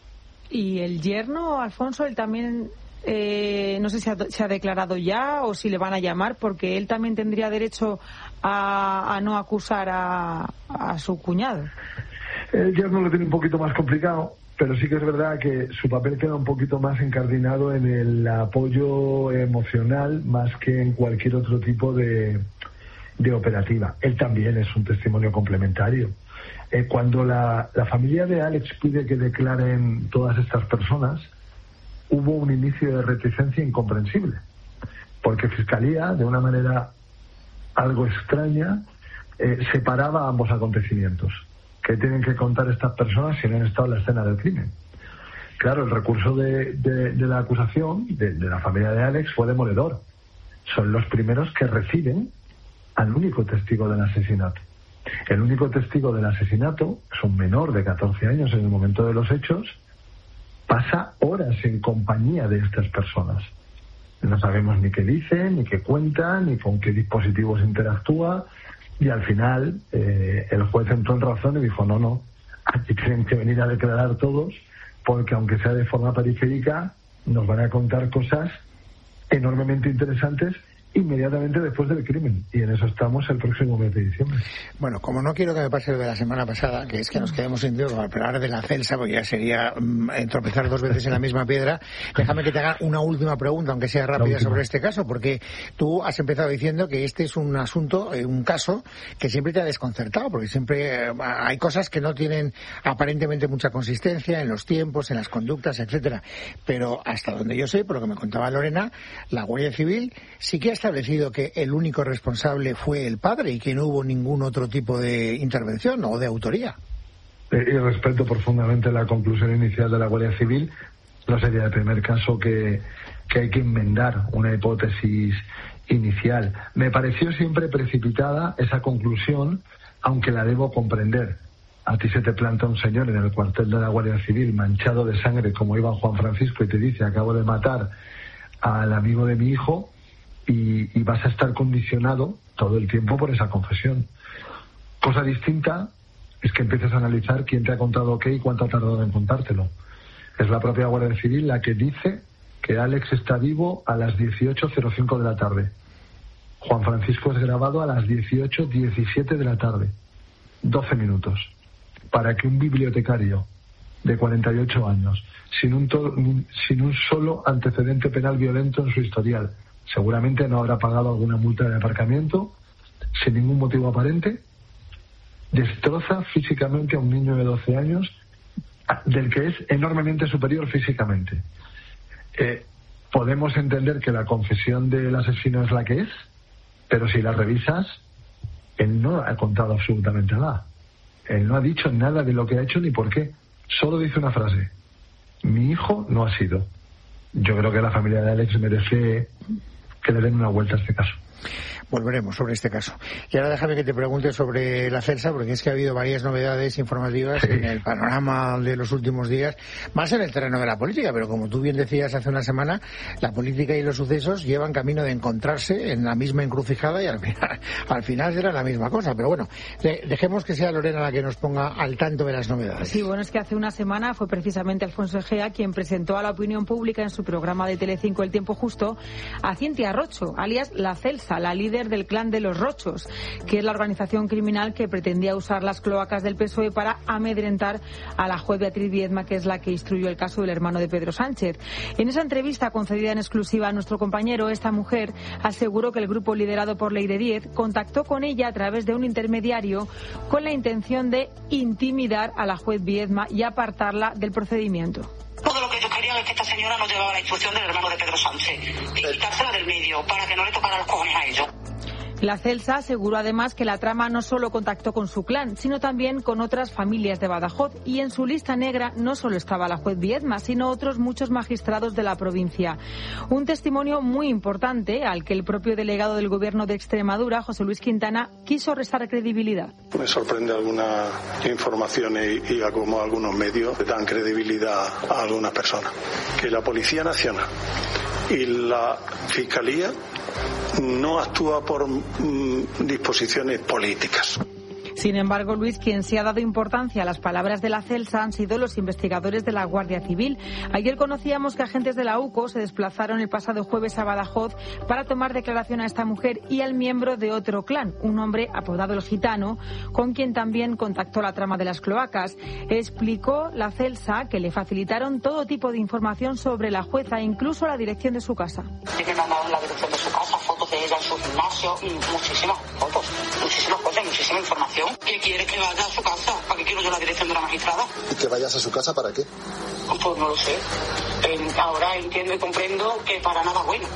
¿Y el yerno, Alfonso, él también, eh, no sé si ha, se ha declarado ya o si le van a llamar, porque él también tendría derecho a, a no acusar a, a su cuñado? El yerno lo tiene un poquito más complicado, pero sí que es verdad que su papel queda un poquito más encardinado en el apoyo emocional más que en cualquier otro tipo de, de operativa. Él también es un testimonio complementario. Eh, cuando la, la familia de Alex pide que declaren todas estas personas, hubo un inicio de reticencia incomprensible, porque Fiscalía, de una manera algo extraña, eh, separaba ambos acontecimientos. ¿Qué tienen que contar estas personas si no han estado en la escena del crimen? Claro, el recurso de, de, de la acusación de, de la familia de Alex fue demoledor. Son los primeros que reciben al único testigo del asesinato. El único testigo del asesinato es un menor de catorce años en el momento de los hechos, pasa horas en compañía de estas personas. No sabemos ni qué dice, ni qué cuenta, ni con qué dispositivos interactúa, y al final eh, el juez entró en razón y dijo, no, no, aquí tienen que venir a declarar todos, porque aunque sea de forma periférica, nos van a contar cosas enormemente interesantes inmediatamente después del crimen, y en eso estamos el próximo mes de diciembre. Bueno, como no quiero que me pase lo de la semana pasada, que es que nos quedemos sin Dios al hablar de la Celsa, porque ya sería um, tropezar dos veces en la misma piedra, déjame que te haga una última pregunta, aunque sea rápida, sobre este caso, porque tú has empezado diciendo que este es un asunto, eh, un caso que siempre te ha desconcertado, porque siempre eh, hay cosas que no tienen aparentemente mucha consistencia en los tiempos, en las conductas, etcétera. Pero hasta donde yo sé, por lo que me contaba Lorena, la Guardia Civil sí que ha establecido que el único responsable fue el padre y que no hubo ningún otro tipo de intervención o de autoría. Y respeto profundamente la conclusión inicial de la Guardia Civil. No sería el primer caso que, que hay que enmendar una hipótesis inicial. Me pareció siempre precipitada esa conclusión, aunque la debo comprender. A ti se te planta un señor en el cuartel de la Guardia Civil manchado de sangre como iba Juan Francisco y te dice, acabo de matar al amigo de mi hijo, Y, y vas a estar condicionado todo el tiempo por esa confesión. Cosa distinta es que empieces a analizar quién te ha contado qué y cuánto ha tardado en contártelo. Es la propia Guardia Civil la que dice que Alex está vivo a las dieciocho cero cinco de la tarde. Juan Francisco es grabado a las dieciocho diecisiete de la tarde. doce minutos. Para que un bibliotecario de cuarenta y ocho años, sin un, to- sin un solo antecedente penal violento en su historial, seguramente no habrá pagado alguna multa de aparcamiento, sin ningún motivo aparente, destroza físicamente a un niño de doce años, del que es enormemente superior físicamente. Eh, podemos entender que la confesión del asesino es la que es, pero si la revisas, él no ha contado absolutamente nada. Él no ha dicho nada de lo que ha hecho ni por qué. Solo dice una frase: mi hijo no ha sido. Yo creo que la familia de Alex merece que le den una vuelta a este caso. Volveremos sobre este caso. Y ahora déjame que te pregunte sobre la Celsa, porque es que ha habido varias novedades informativas sí. en el panorama de los últimos días, más en el terreno de la política, pero como tú bien decías hace una semana, la política y los sucesos llevan camino de encontrarse en la misma encrucijada y al final, al final será la misma cosa. Pero bueno, de, dejemos que sea Lorena la que nos ponga al tanto de las novedades. Sí, bueno, es que hace una semana fue precisamente Alfonso Egea quien presentó a la opinión pública en su programa de Telecinco El Tiempo Justo a Cintia Rocho, alias la Celsa, la líder del clan de los Rochos, que es la organización criminal que pretendía usar las cloacas del P S O E para amedrentar a la juez Beatriz Viedma, que es la que instruyó el caso del hermano de Pedro Sánchez. En esa entrevista concedida en exclusiva a nuestro compañero, esta mujer aseguró que el grupo liderado por Leire Diez contactó con ella a través de un intermediario con la intención de intimidar a la juez Viedma y apartarla del procedimiento. Todo lo que yo quería es que esta señora no llevaba la instrucción del hermano de Pedro Sánchez y quitársela del medio para que no le tocara los cojones a ellos. La Celsa aseguró además que la trama no solo contactó con su clan, sino también con otras familias de Badajoz, y en su lista negra no solo estaba la juez Viedma, sino otros muchos magistrados de la provincia. Un testimonio muy importante al que el propio delegado del Gobierno de Extremadura, José Luis Quintana, quiso restar credibilidad. Me sorprende alguna información y, y como algunos medios dan credibilidad a algunas personas. Que la Policía Nacional y la Fiscalía no actúa por mm, disposiciones políticas. Sin embargo, Luis, quien se ha dado importancia a las palabras de la Celsa han sido los investigadores de la Guardia Civil. Ayer conocíamos que agentes de la U C O se desplazaron el pasado jueves a Badajoz para tomar declaración a esta mujer y al miembro de otro clan, un hombre apodado El Gitano, con quien también contactó la trama de las cloacas. Explicó la Celsa que le facilitaron todo tipo de información sobre la jueza, incluso la dirección de su casa. Sí que me mandaron la dirección de su casa, fotos de ella en su gimnasio y muchísimas fotos, muchísimas cosas, muchísima información. ¿Qué quiere que vaya a su casa? ¿Para qué quiero yo la dirección de la magistrada? ¿Y que vayas a su casa para qué? Pues no lo sé. Eh, ahora entiendo y comprendo que para nada bueno.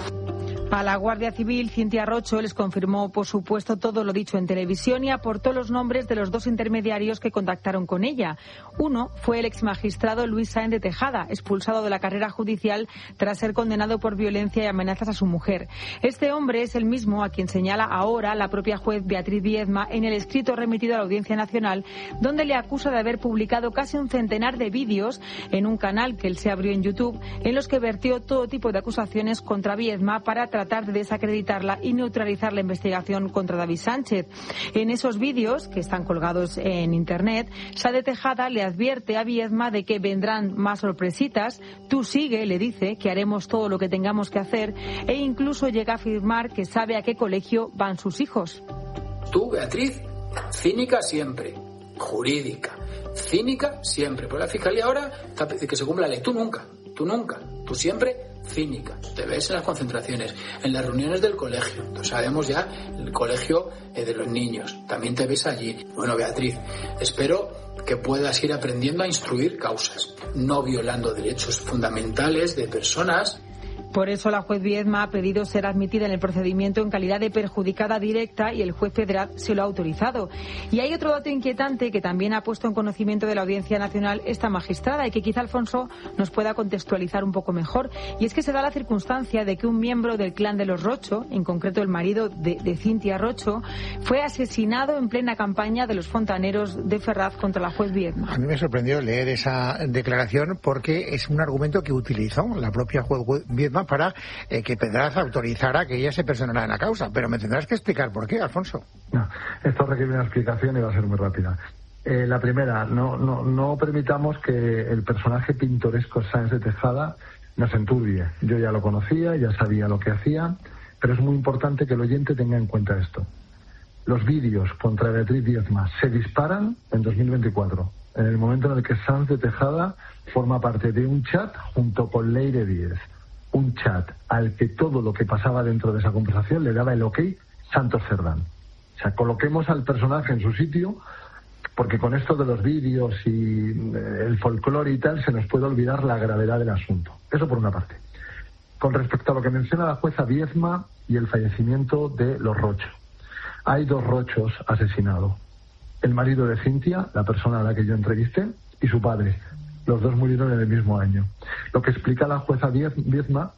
A la Guardia Civil, Cintia Rocho les confirmó, por supuesto, todo lo dicho en televisión y aportó los nombres de los dos intermediarios que contactaron con ella. Uno fue el exmagistrado Luis Sáenz de Tejada, expulsado de la carrera judicial tras ser condenado por violencia y amenazas a su mujer. Este hombre es el mismo a quien señala ahora la propia juez Beatriz Viedma en el escrito remitido a la Audiencia Nacional, donde le acusa de haber publicado casi un centenar de vídeos en un canal que él se abrió en YouTube, en los que vertió todo tipo de acusaciones contra Viedma para tratar tratar de desacreditarla y neutralizar la investigación contra David Sánchez. En esos vídeos, que están colgados en Internet, Sáenz de Tejada le advierte a Viedma de que vendrán más sorpresitas. Tú sigue, le dice, que haremos todo lo que tengamos que hacer, e incluso llega a afirmar que sabe a qué colegio van sus hijos. Tú, Beatriz, cínica siempre, jurídica, cínica siempre. Por la Fiscalía ahora, que se cumpla la ley. Tú nunca, tú nunca, tú siempre cínica. Te ves en las concentraciones, en las reuniones del colegio. Entonces sabemos ya el colegio eh, de los niños. También te ves allí. Bueno, Beatriz, espero que puedas ir aprendiendo a instruir causas, no violando derechos fundamentales de personas. Por eso la juez Viedma ha pedido ser admitida en el procedimiento en calidad de perjudicada directa y el juez federal se lo ha autorizado. Y hay otro dato inquietante que también ha puesto en conocimiento de la Audiencia Nacional esta magistrada y que quizá Alfonso nos pueda contextualizar un poco mejor. Y es que se da la circunstancia de que un miembro del clan de los Rocho, en concreto el marido de, de Cintia Rocho, fue asesinado en plena campaña de los fontaneros de Ferraz contra la juez Viedma. A mí me sorprendió leer esa declaración porque es un argumento que utilizó la propia juez Viedma para eh, que Pedraza autorizara que ella se personara en la causa. Pero me tendrás que explicar por qué, Alfonso. No, esto requiere una explicación y va a ser muy rápida. Eh, la primera, no, no, no permitamos que el personaje pintoresco Sáenz de Tejada nos enturbie. Yo ya lo conocía, ya sabía lo que hacía, pero es muy importante que el oyente tenga en cuenta esto. Los vídeos contra Beatriz Viedma se disparan en dos mil veinticuatro, en el momento en el que Sáenz de Tejada forma parte de un chat junto con Leire Díez. Un chat al que todo lo que pasaba dentro de esa conversación le daba el ok Santos Cerdán. O sea, coloquemos al personaje en su sitio, porque con esto de los vídeos y el folclore y tal se nos puede olvidar la gravedad del asunto. Eso por una parte. Con respecto a lo que menciona la jueza Viedma y el fallecimiento de los Rocho. Hay dos Rochos asesinados. El marido de Cintia, la persona a la que yo entrevisté, y su padre. Los dos murieron en el mismo año. Lo que explica la jueza Viedma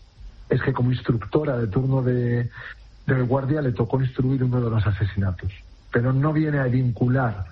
es que como instructora de turno de, de guardia le tocó instruir uno de los asesinatos. Pero no viene a vincular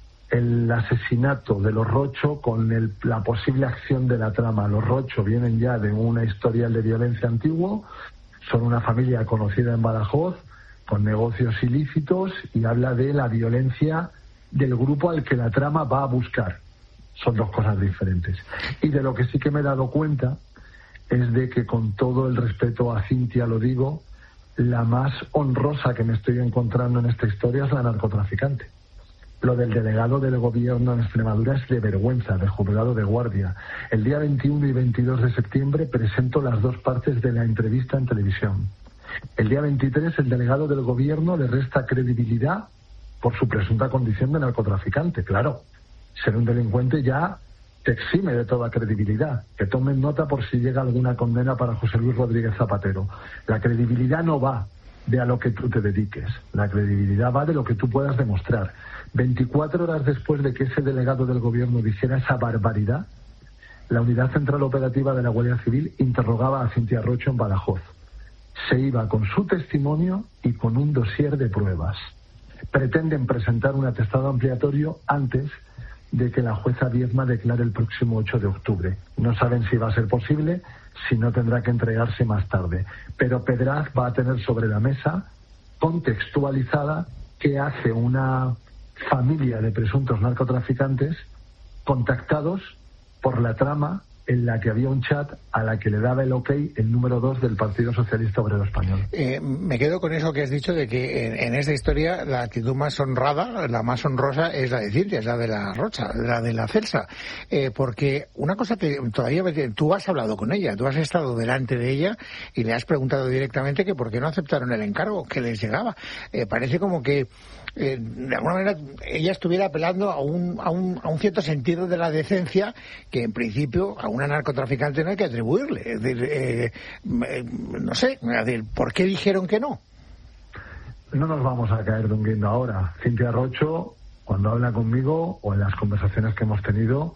el asesinato de los Rocho con el, la posible acción de la trama. Los Rocho vienen ya de una historial de violencia antiguo, son una familia conocida en Badajoz, con negocios ilícitos, y habla de la violencia del grupo al que la trama va a buscar. Son dos cosas diferentes. Y de lo que sí que me he dado cuenta es de que, con todo el respeto a Cintia lo digo, la más honrosa que me estoy encontrando en esta historia es la narcotraficante. Lo del delegado del gobierno en Extremadura es de vergüenza, de juzgado de guardia. El día veintiuno y veintidós de septiembre presento las dos partes de la entrevista en televisión. El día veintitrés el delegado del gobierno le resta credibilidad por su presunta condición de narcotraficante, claro. Ser un delincuente ya te exime de toda credibilidad. Que tomen nota por si llega alguna condena para José Luis Rodríguez Zapatero. La credibilidad no va de a lo que tú te dediques. La credibilidad va de lo que tú puedas demostrar. veinticuatro horas después de que ese delegado del gobierno dijera esa barbaridad, la Unidad Central Operativa de la Guardia Civil interrogaba a Cintia Rocho en Badajoz. Se iba con su testimonio y con un dossier de pruebas. Pretenden presentar un atestado ampliatorio antes de que la jueza Viedma declare el próximo ocho de octubre. No saben si va a ser posible, si no tendrá que entregarse más tarde. Pero Pedraz va a tener sobre la mesa, contextualizada, qué hace una familia de presuntos narcotraficantes contactados por la trama en la que había un chat a la que le daba el ok el número dos del Partido Socialista Obrero Español. Eh, me quedo con eso que has dicho de que en, en esta historia la actitud más honrada, la más honrosa es la de Cintia, es la de la Rocha, la de la Celsa. Eh, porque una cosa que todavía tú has hablado con ella, tú has estado delante de ella y le has preguntado directamente que por qué no aceptaron el encargo que les llegaba. Eh, parece como que Eh, de alguna manera ella estuviera apelando a un, a, un, a un cierto sentido de la decencia que en principio a una narcotraficante no hay que atribuirle. Es decir, eh, eh, no sé, es decir, ¿por qué dijeron que no? No nos vamos a caer de un guindo ahora. Cintia Rocho, cuando habla conmigo o en las conversaciones que hemos tenido,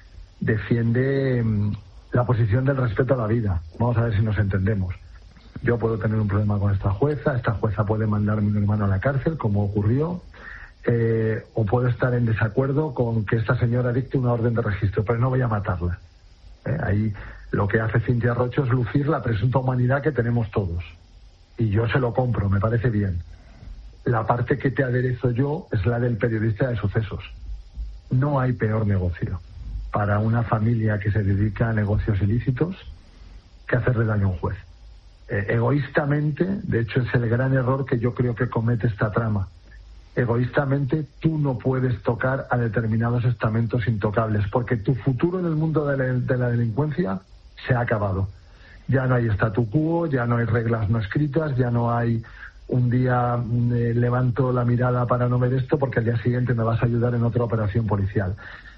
defiende mmm, la posición del respeto a la vida. Vamos a ver si nos entendemos. Yo puedo tener un problema con esta jueza, esta jueza puede mandarme a mi hermano a la cárcel, como ocurrió, eh, o puedo estar en desacuerdo con que esta señora dicte una orden de registro, pero no voy a matarla. Eh, ahí lo que hace Cintia Rocho es lucir la presunta humanidad que tenemos todos. Y yo se lo compro, me parece bien. La parte que te aderezo yo es la del periodista de sucesos. No hay peor negocio para una familia que se dedica a negocios ilícitos que hacerle daño a un juez. Eh, egoístamente, de hecho es el gran error que yo creo que comete esta trama. Egoístamente tú no puedes tocar a determinados estamentos intocables, porque tu futuro en el mundo de la, de la delincuencia se ha acabado. Ya no hay statu quo, ya no hay reglas no escritas, ya no hay un día eh, levanto la mirada para no ver esto porque al día siguiente me vas a ayudar en otra operación policial.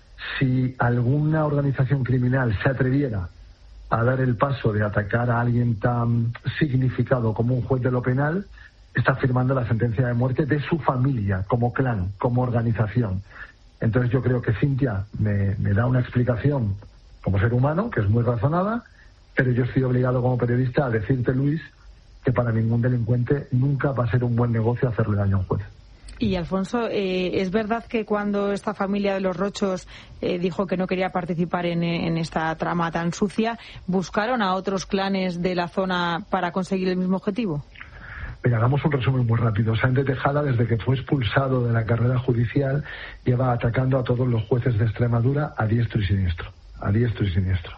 Si alguna organización criminal se atreviera a dar el paso de atacar a alguien tan significado como un juez de lo penal, está firmando la sentencia de muerte de su familia, como clan, como organización. Entonces yo creo que Cintia me, me da una explicación como ser humano, que es muy razonada, pero yo estoy obligado como periodista a decirte, Luis, que para ningún delincuente nunca va a ser un buen negocio hacerle daño a un juez. Y Alfonso, eh, ¿es verdad que cuando esta familia de los Rochos eh, dijo que no quería participar en, en esta trama tan sucia, buscaron a otros clanes de la zona para conseguir el mismo objetivo? Mira, hagamos un resumen muy rápido. Sáenz de Tejada, desde que fue expulsado de la carrera judicial, lleva atacando a todos los jueces de Extremadura a diestro y siniestro. A diestro y siniestro.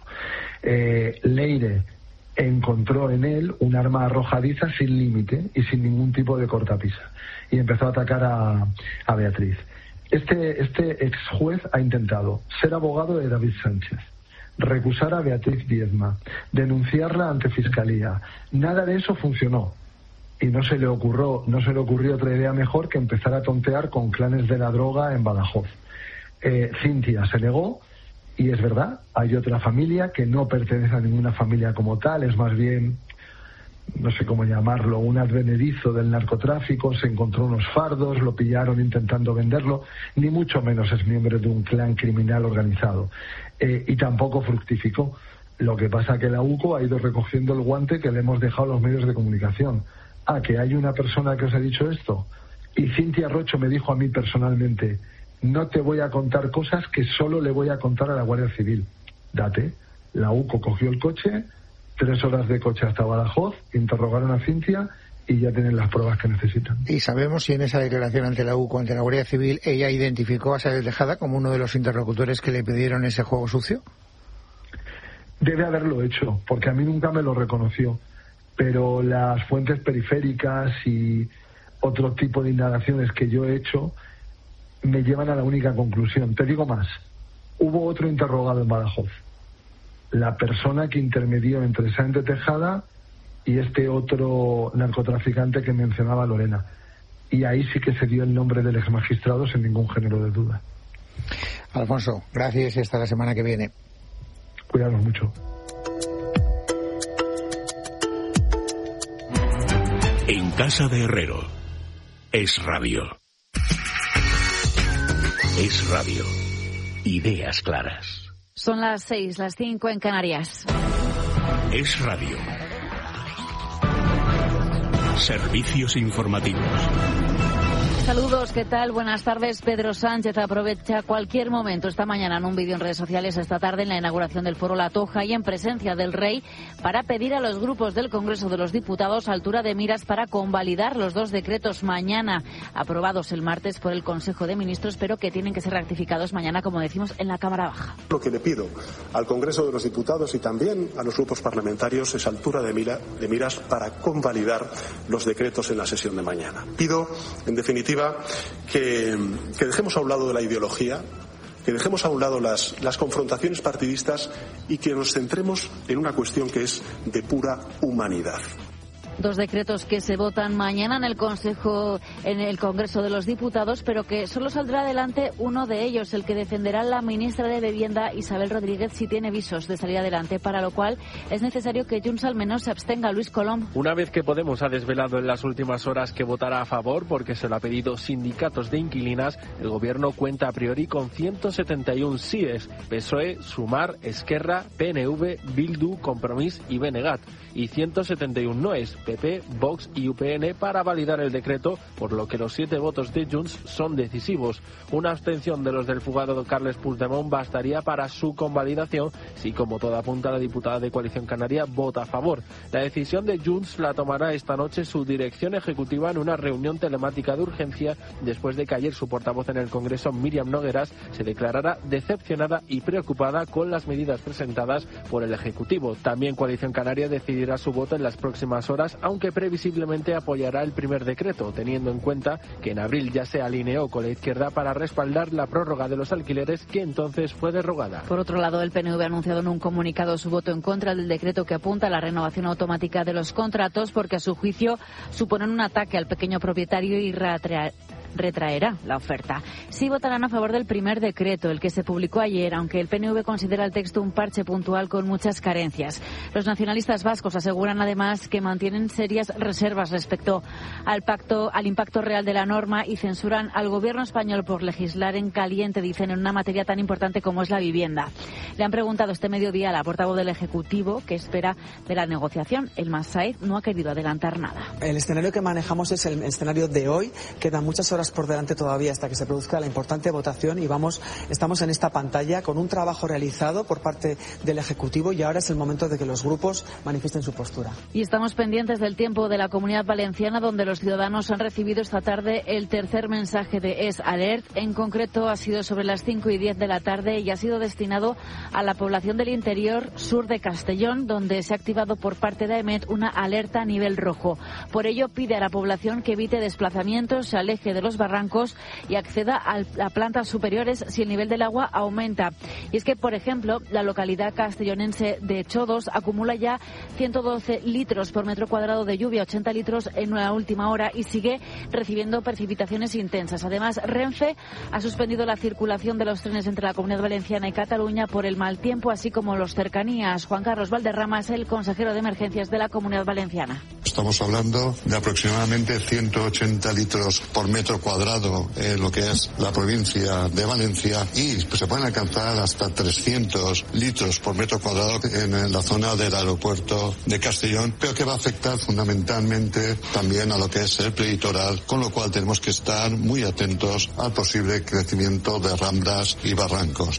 Eh, Leire encontró en él un arma arrojadiza sin límite y sin ningún tipo de cortapisa, y empezó a atacar a, a Beatriz. Este, este ex juez ha intentado ser abogado de David Sánchez, recusar a Beatriz Viedma, denunciarla ante Fiscalía. Nada de eso funcionó y no se le ocurrió, no se le ocurrió otra idea mejor que empezar a tontear con clanes de la droga en Badajoz. Eh, Cintia se negó. Y es verdad, hay otra familia que no pertenece a ninguna familia como tal, es más bien, no sé cómo llamarlo, un advenedizo del narcotráfico, se encontró unos fardos, lo pillaron intentando venderlo, ni mucho menos es miembro de un clan criminal organizado. Eh, y tampoco fructificó. Lo que pasa que la U C O ha ido recogiendo el guante que le hemos dejado a los medios de comunicación. Ah, que hay una persona que os ha dicho esto. Y Cintia Rocho me dijo a mí personalmente: no te voy a contar cosas que solo le voy a contar a la Guardia Civil. Date. La U C O cogió el coche, tres horas de coche hasta Badajoz, interrogaron a Cintia y ya tienen las pruebas que necesitan. ¿Y sabemos si en esa declaración ante la U C O, ante la Guardia Civil, ella identificó a Sáenz de Tejada como uno de los interlocutores que le pidieron ese juego sucio? Debe haberlo hecho, porque a mí nunca me lo reconoció. Pero las fuentes periféricas y otro tipo de indagaciones que yo he hecho me llevan a la única conclusión. Te digo más, hubo otro interrogado en Badajoz, la persona que intermedió entre Sáenz de Tejada y este otro narcotraficante que mencionaba Lorena, y ahí sí que se dio el nombre del exmagistrado sin ningún género de duda. Alfonso, gracias y hasta la semana que viene. Cuidaros mucho. En casa de Herrero. Es radio. Es radio. Ideas claras. Son las seis, las cinco en Canarias. Es radio. Servicios informativos. Saludos, ¿qué tal? Buenas tardes. Pedro Sánchez aprovecha cualquier momento esta mañana en un vídeo en redes sociales, esta tarde en la inauguración del Foro La Toja y en presencia del Rey, para pedir a los grupos del Congreso de los Diputados altura de miras para convalidar los dos decretos mañana, aprobados el martes por el Consejo de Ministros, pero que tienen que ser ratificados mañana, como decimos, en la Cámara Baja. Lo que le pido al Congreso de los Diputados y también a los grupos parlamentarios es altura de, mira, de miras para convalidar los decretos en la sesión de mañana. Pido, en definitiva, Que, que dejemos a un lado de la ideología, que dejemos a un lado las, las confrontaciones partidistas y que nos centremos en una cuestión que es de pura humanidad. Dos decretos que se votan mañana en el Consejo, en el Congreso de los Diputados, pero que solo saldrá adelante uno de ellos, el que defenderá la ministra de Vivienda, Isabel Rodríguez, si tiene visos de salir adelante, para lo cual es necesario que Junts al menos se abstenga. Luis Colom. Una vez que Podemos ha desvelado en las últimas horas que votará a favor, porque se lo ha pedido sindicatos de inquilinas, el Gobierno cuenta a priori con ciento setenta y uno síes, P S O E, Sumar, Esquerra, P N V, Bildu, Compromís y Benegat, y ciento setenta y uno noes, P P, Vox y U P N, para validar el decreto, por lo que los siete votos de Junts son decisivos. Una abstención de los del fugado Carles Puigdemont bastaría para su convalidación, si, como todo apunta, la diputada de Coalición Canaria vota a favor. La decisión de Junts la tomará esta noche su dirección ejecutiva en una reunión telemática de urgencia, después de que ayer su portavoz en el Congreso, Míriam Nogueras, se declarara decepcionada y preocupada con las medidas presentadas por el Ejecutivo. También Coalición Canaria decidirá su voto en las próximas horas, aunque previsiblemente apoyará el primer decreto, teniendo en cuenta que en abril ya se alineó con la izquierda para respaldar la prórroga de los alquileres, que entonces fue derogada. Por otro lado, el P N V ha anunciado en un comunicado su voto en contra del decreto que apunta a la renovación automática de los contratos, porque a su juicio suponen un ataque al pequeño propietario y retraer retraerá la oferta. Sí votarán a favor del primer decreto, el que se publicó ayer, aunque el P N V considera el texto un parche puntual con muchas carencias. Los nacionalistas vascos aseguran además que mantienen serias reservas respecto al pacto, al impacto real de la norma, y censuran al gobierno español por legislar en caliente, dicen, en una materia tan importante como es la vivienda. Le han preguntado este mediodía a la portavoz del Ejecutivo qué espera de la negociación. El Massaed no ha querido adelantar nada. El escenario que manejamos es el escenario de hoy. Quedan muchas horas por delante todavía hasta que se produzca la importante votación, y vamos, estamos en esta pantalla con un trabajo realizado por parte del Ejecutivo, y ahora es el momento de que los grupos manifiesten su postura. Y estamos pendientes del tiempo de la Comunidad Valenciana, donde los ciudadanos han recibido esta tarde el tercer mensaje de Es Alert. En concreto ha sido sobre las cinco y diez de la tarde y ha sido destinado a la población del interior sur de Castellón, donde se ha activado por parte de AEMET una alerta a nivel rojo. Por ello pide a la población que evite desplazamientos, se aleje de los barrancos y acceda a plantas superiores si el nivel del agua aumenta. Y es que, por ejemplo, la localidad castellonense de Chodos acumula ya ciento doce litros por metro cuadrado de lluvia, ochenta litros en la última hora, y sigue recibiendo precipitaciones intensas. Además, Renfe ha suspendido la circulación de los trenes entre la Comunidad Valenciana y Cataluña por el mal tiempo, así como los cercanías. Juan Carlos Valderrama es el consejero de Emergencias de la Comunidad Valenciana. Estamos hablando de aproximadamente ciento ochenta litros por metro cuadrado en lo que es la provincia de Valencia, y se pueden alcanzar hasta trescientos litros por metro cuadrado en la zona del aeropuerto de Castellón, pero que va a afectar fundamentalmente también a lo que es el prelitoral, con lo cual tenemos que estar muy atentos al posible crecimiento de ramblas y barrancos.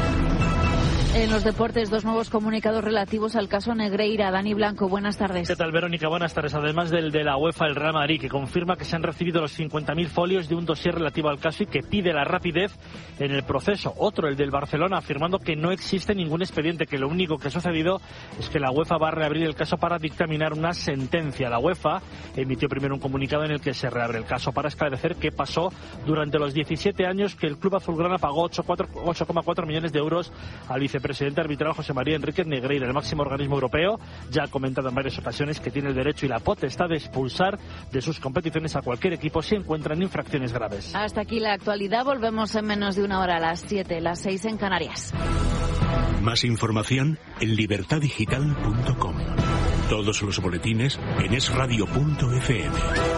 En los deportes, dos nuevos comunicados relativos al caso Negreira. Dani Blanco, buenas tardes. ¿Qué tal, Verónica? Buenas tardes. Además del de la UEFA, el Real Madrid, que confirma que se han recibido los cincuenta mil folios de un dossier relativo al caso y que pide la rapidez en el proceso. Otro, el del Barcelona, afirmando que no existe ningún expediente, que lo único que ha sucedido es que la UEFA va a reabrir el caso para dictaminar una sentencia. La UEFA emitió primero un comunicado en el que se reabre el caso para esclarecer qué pasó durante los diecisiete años que el club azulgrana pagó ocho coma cuatro millones de euros al vicepresidente arbitral José María Enríquez Negreira. El máximo organismo europeo ya ha comentado en varias ocasiones que tiene el derecho y la potestad de expulsar de sus competiciones a cualquier equipo si encuentran infracciones graves. Hasta aquí la actualidad. Volvemos en menos de una hora, a las siete, las seis en Canarias. Más información en libertad digital punto com. Todos los boletines en es radio punto efe eme.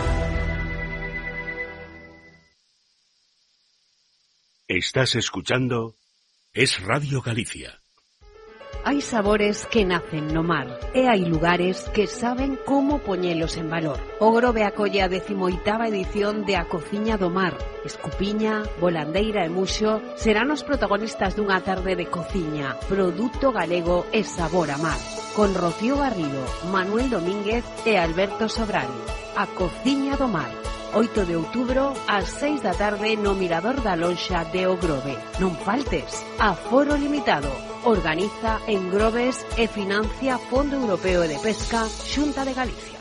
Estás escuchando Es Radio Galicia. Hai sabores que nacen no mar e hai lugares que saben como poñelos en valor. O Grove acolle a decimoitava edición de A Cociña do Mar. Escupiña, volandeira e muxo serán os protagonistas dunha tarde de cociña, produto galego e sabor a mar. Con Rocío Garrido, Manuel Domínguez e Alberto Sobral. A Cociña do Mar. oito de outubro, ás seis da tarde no Mirador da Lonxa de O Grove. Non faltes, aforo limitado. Organiza en Groves e financia Fondo Europeo de Pesca, Xunta de Galicia.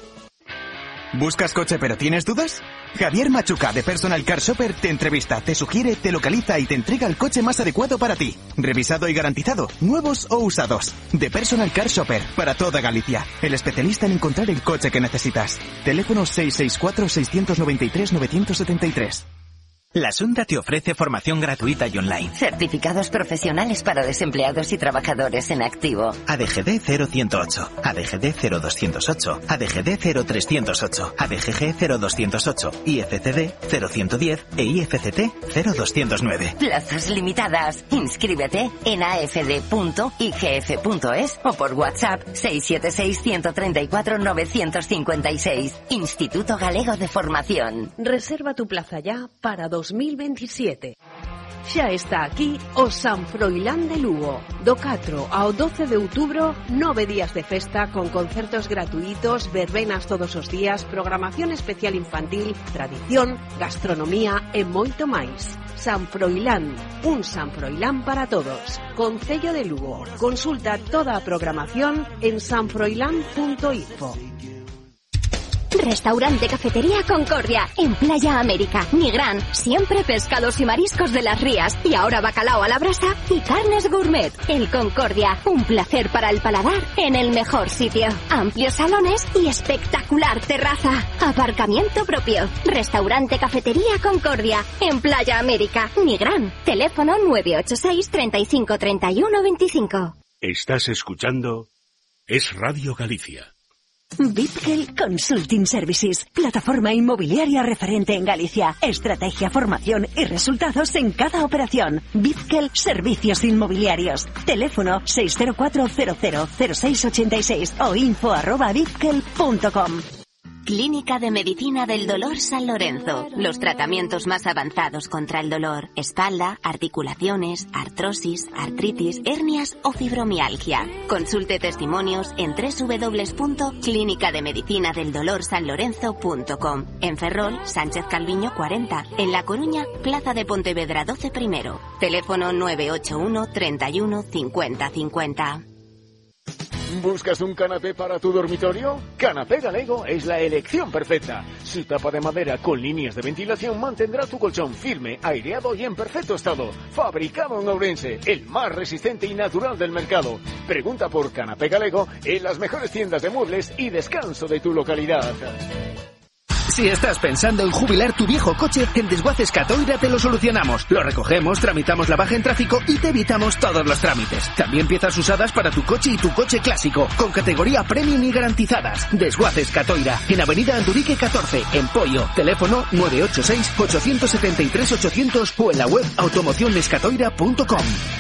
¿Buscas coche pero tienes dudas? Javier Machuca de Personal Car Shopper te entrevista, te sugiere, te localiza y te entrega el coche más adecuado para ti. Revisado y garantizado, nuevos o usados. De Personal Car Shopper, para toda Galicia. El especialista en encontrar el coche que necesitas. Teléfono seis seis cuatro, seis nueve tres, nueve siete tres. La Xunta te ofrece formación gratuita y online. Certificados profesionales para desempleados y trabajadores en activo. A D G D cero ciento ocho, A D G D cero doscientos ocho, A D G D cero trescientos ocho, A D G G cero doscientos ocho, I F C D cero ciento diez e I F C T cero doscientos nueve. Plazas limitadas. Inscríbete en a f d punto i g f punto es o por WhatsApp seis siete seis, uno tres cuatro, nueve cinco seis. Instituto Galego de Formación. Reserva tu plaza ya para dos mil veintisiete. Xa está aquí o San Froilán de Lugo. Do catro ao doce de outubro, nove días de festa con concertos gratuitos, verbenas todos os días, programación especial infantil, tradición, gastronomía e moito máis. San Froilán, un San Froilán para todos. Concello de Lugo. Consulta toda a programación en san froilán punto info. Restaurante Cafetería Concordia, en Playa América. Nigrán, siempre pescados y mariscos de las rías. Y ahora bacalao a la brasa y carnes gourmet. El Concordia, un placer para el paladar en el mejor sitio. Amplios salones y espectacular terraza. Aparcamiento propio. Restaurante Cafetería Concordia, en Playa América. Nigrán, teléfono nueve ocho seis, treinta y cinco, treinta y uno, veinticinco. Estás escuchando Es Radio Galicia. Bitkel Consulting Services, plataforma inmobiliaria referente en Galicia. Estrategia, formación y resultados en cada operación. Bitkel Servicios Inmobiliarios. Teléfono seis cero cuatro, cero cero, cero seis ocho seis o info arroba bitkel punto com. Clínica de Medicina del Dolor San Lorenzo. Los tratamientos más avanzados contra el dolor. Espalda, articulaciones, artrosis, artritis, hernias o fibromialgia. Consulte testimonios en doble u doble u doble u punto clínica de medicina del dolor san lorenzo punto com. En Ferrol, Sánchez Calviño cuarenta. En La Coruña, Plaza de Pontevedra doce primero. Teléfono nueve ocho uno, treinta y uno, cincuenta, cincuenta. ¿Buscas un canapé para tu dormitorio? Canapé Galego es la elección perfecta. Su tapa de madera con líneas de ventilación mantendrá tu colchón firme, aireado y en perfecto estado. Fabricado en Ourense, el más resistente y natural del mercado. Pregunta por Canapé Galego en las mejores tiendas de muebles y descanso de tu localidad. Si estás pensando en jubilar tu viejo coche, en Desguaces Catoira te lo solucionamos. Lo recogemos, tramitamos la baja en tráfico y te evitamos todos los trámites. También piezas usadas para tu coche y tu coche clásico, con categoría premium y garantizadas. Desguaces Catoira, en Avenida Andurique catorce, en Poio. Teléfono nueve ocho seis, ocho siete tres, ochocientos o en la web automocionescatoira punto com.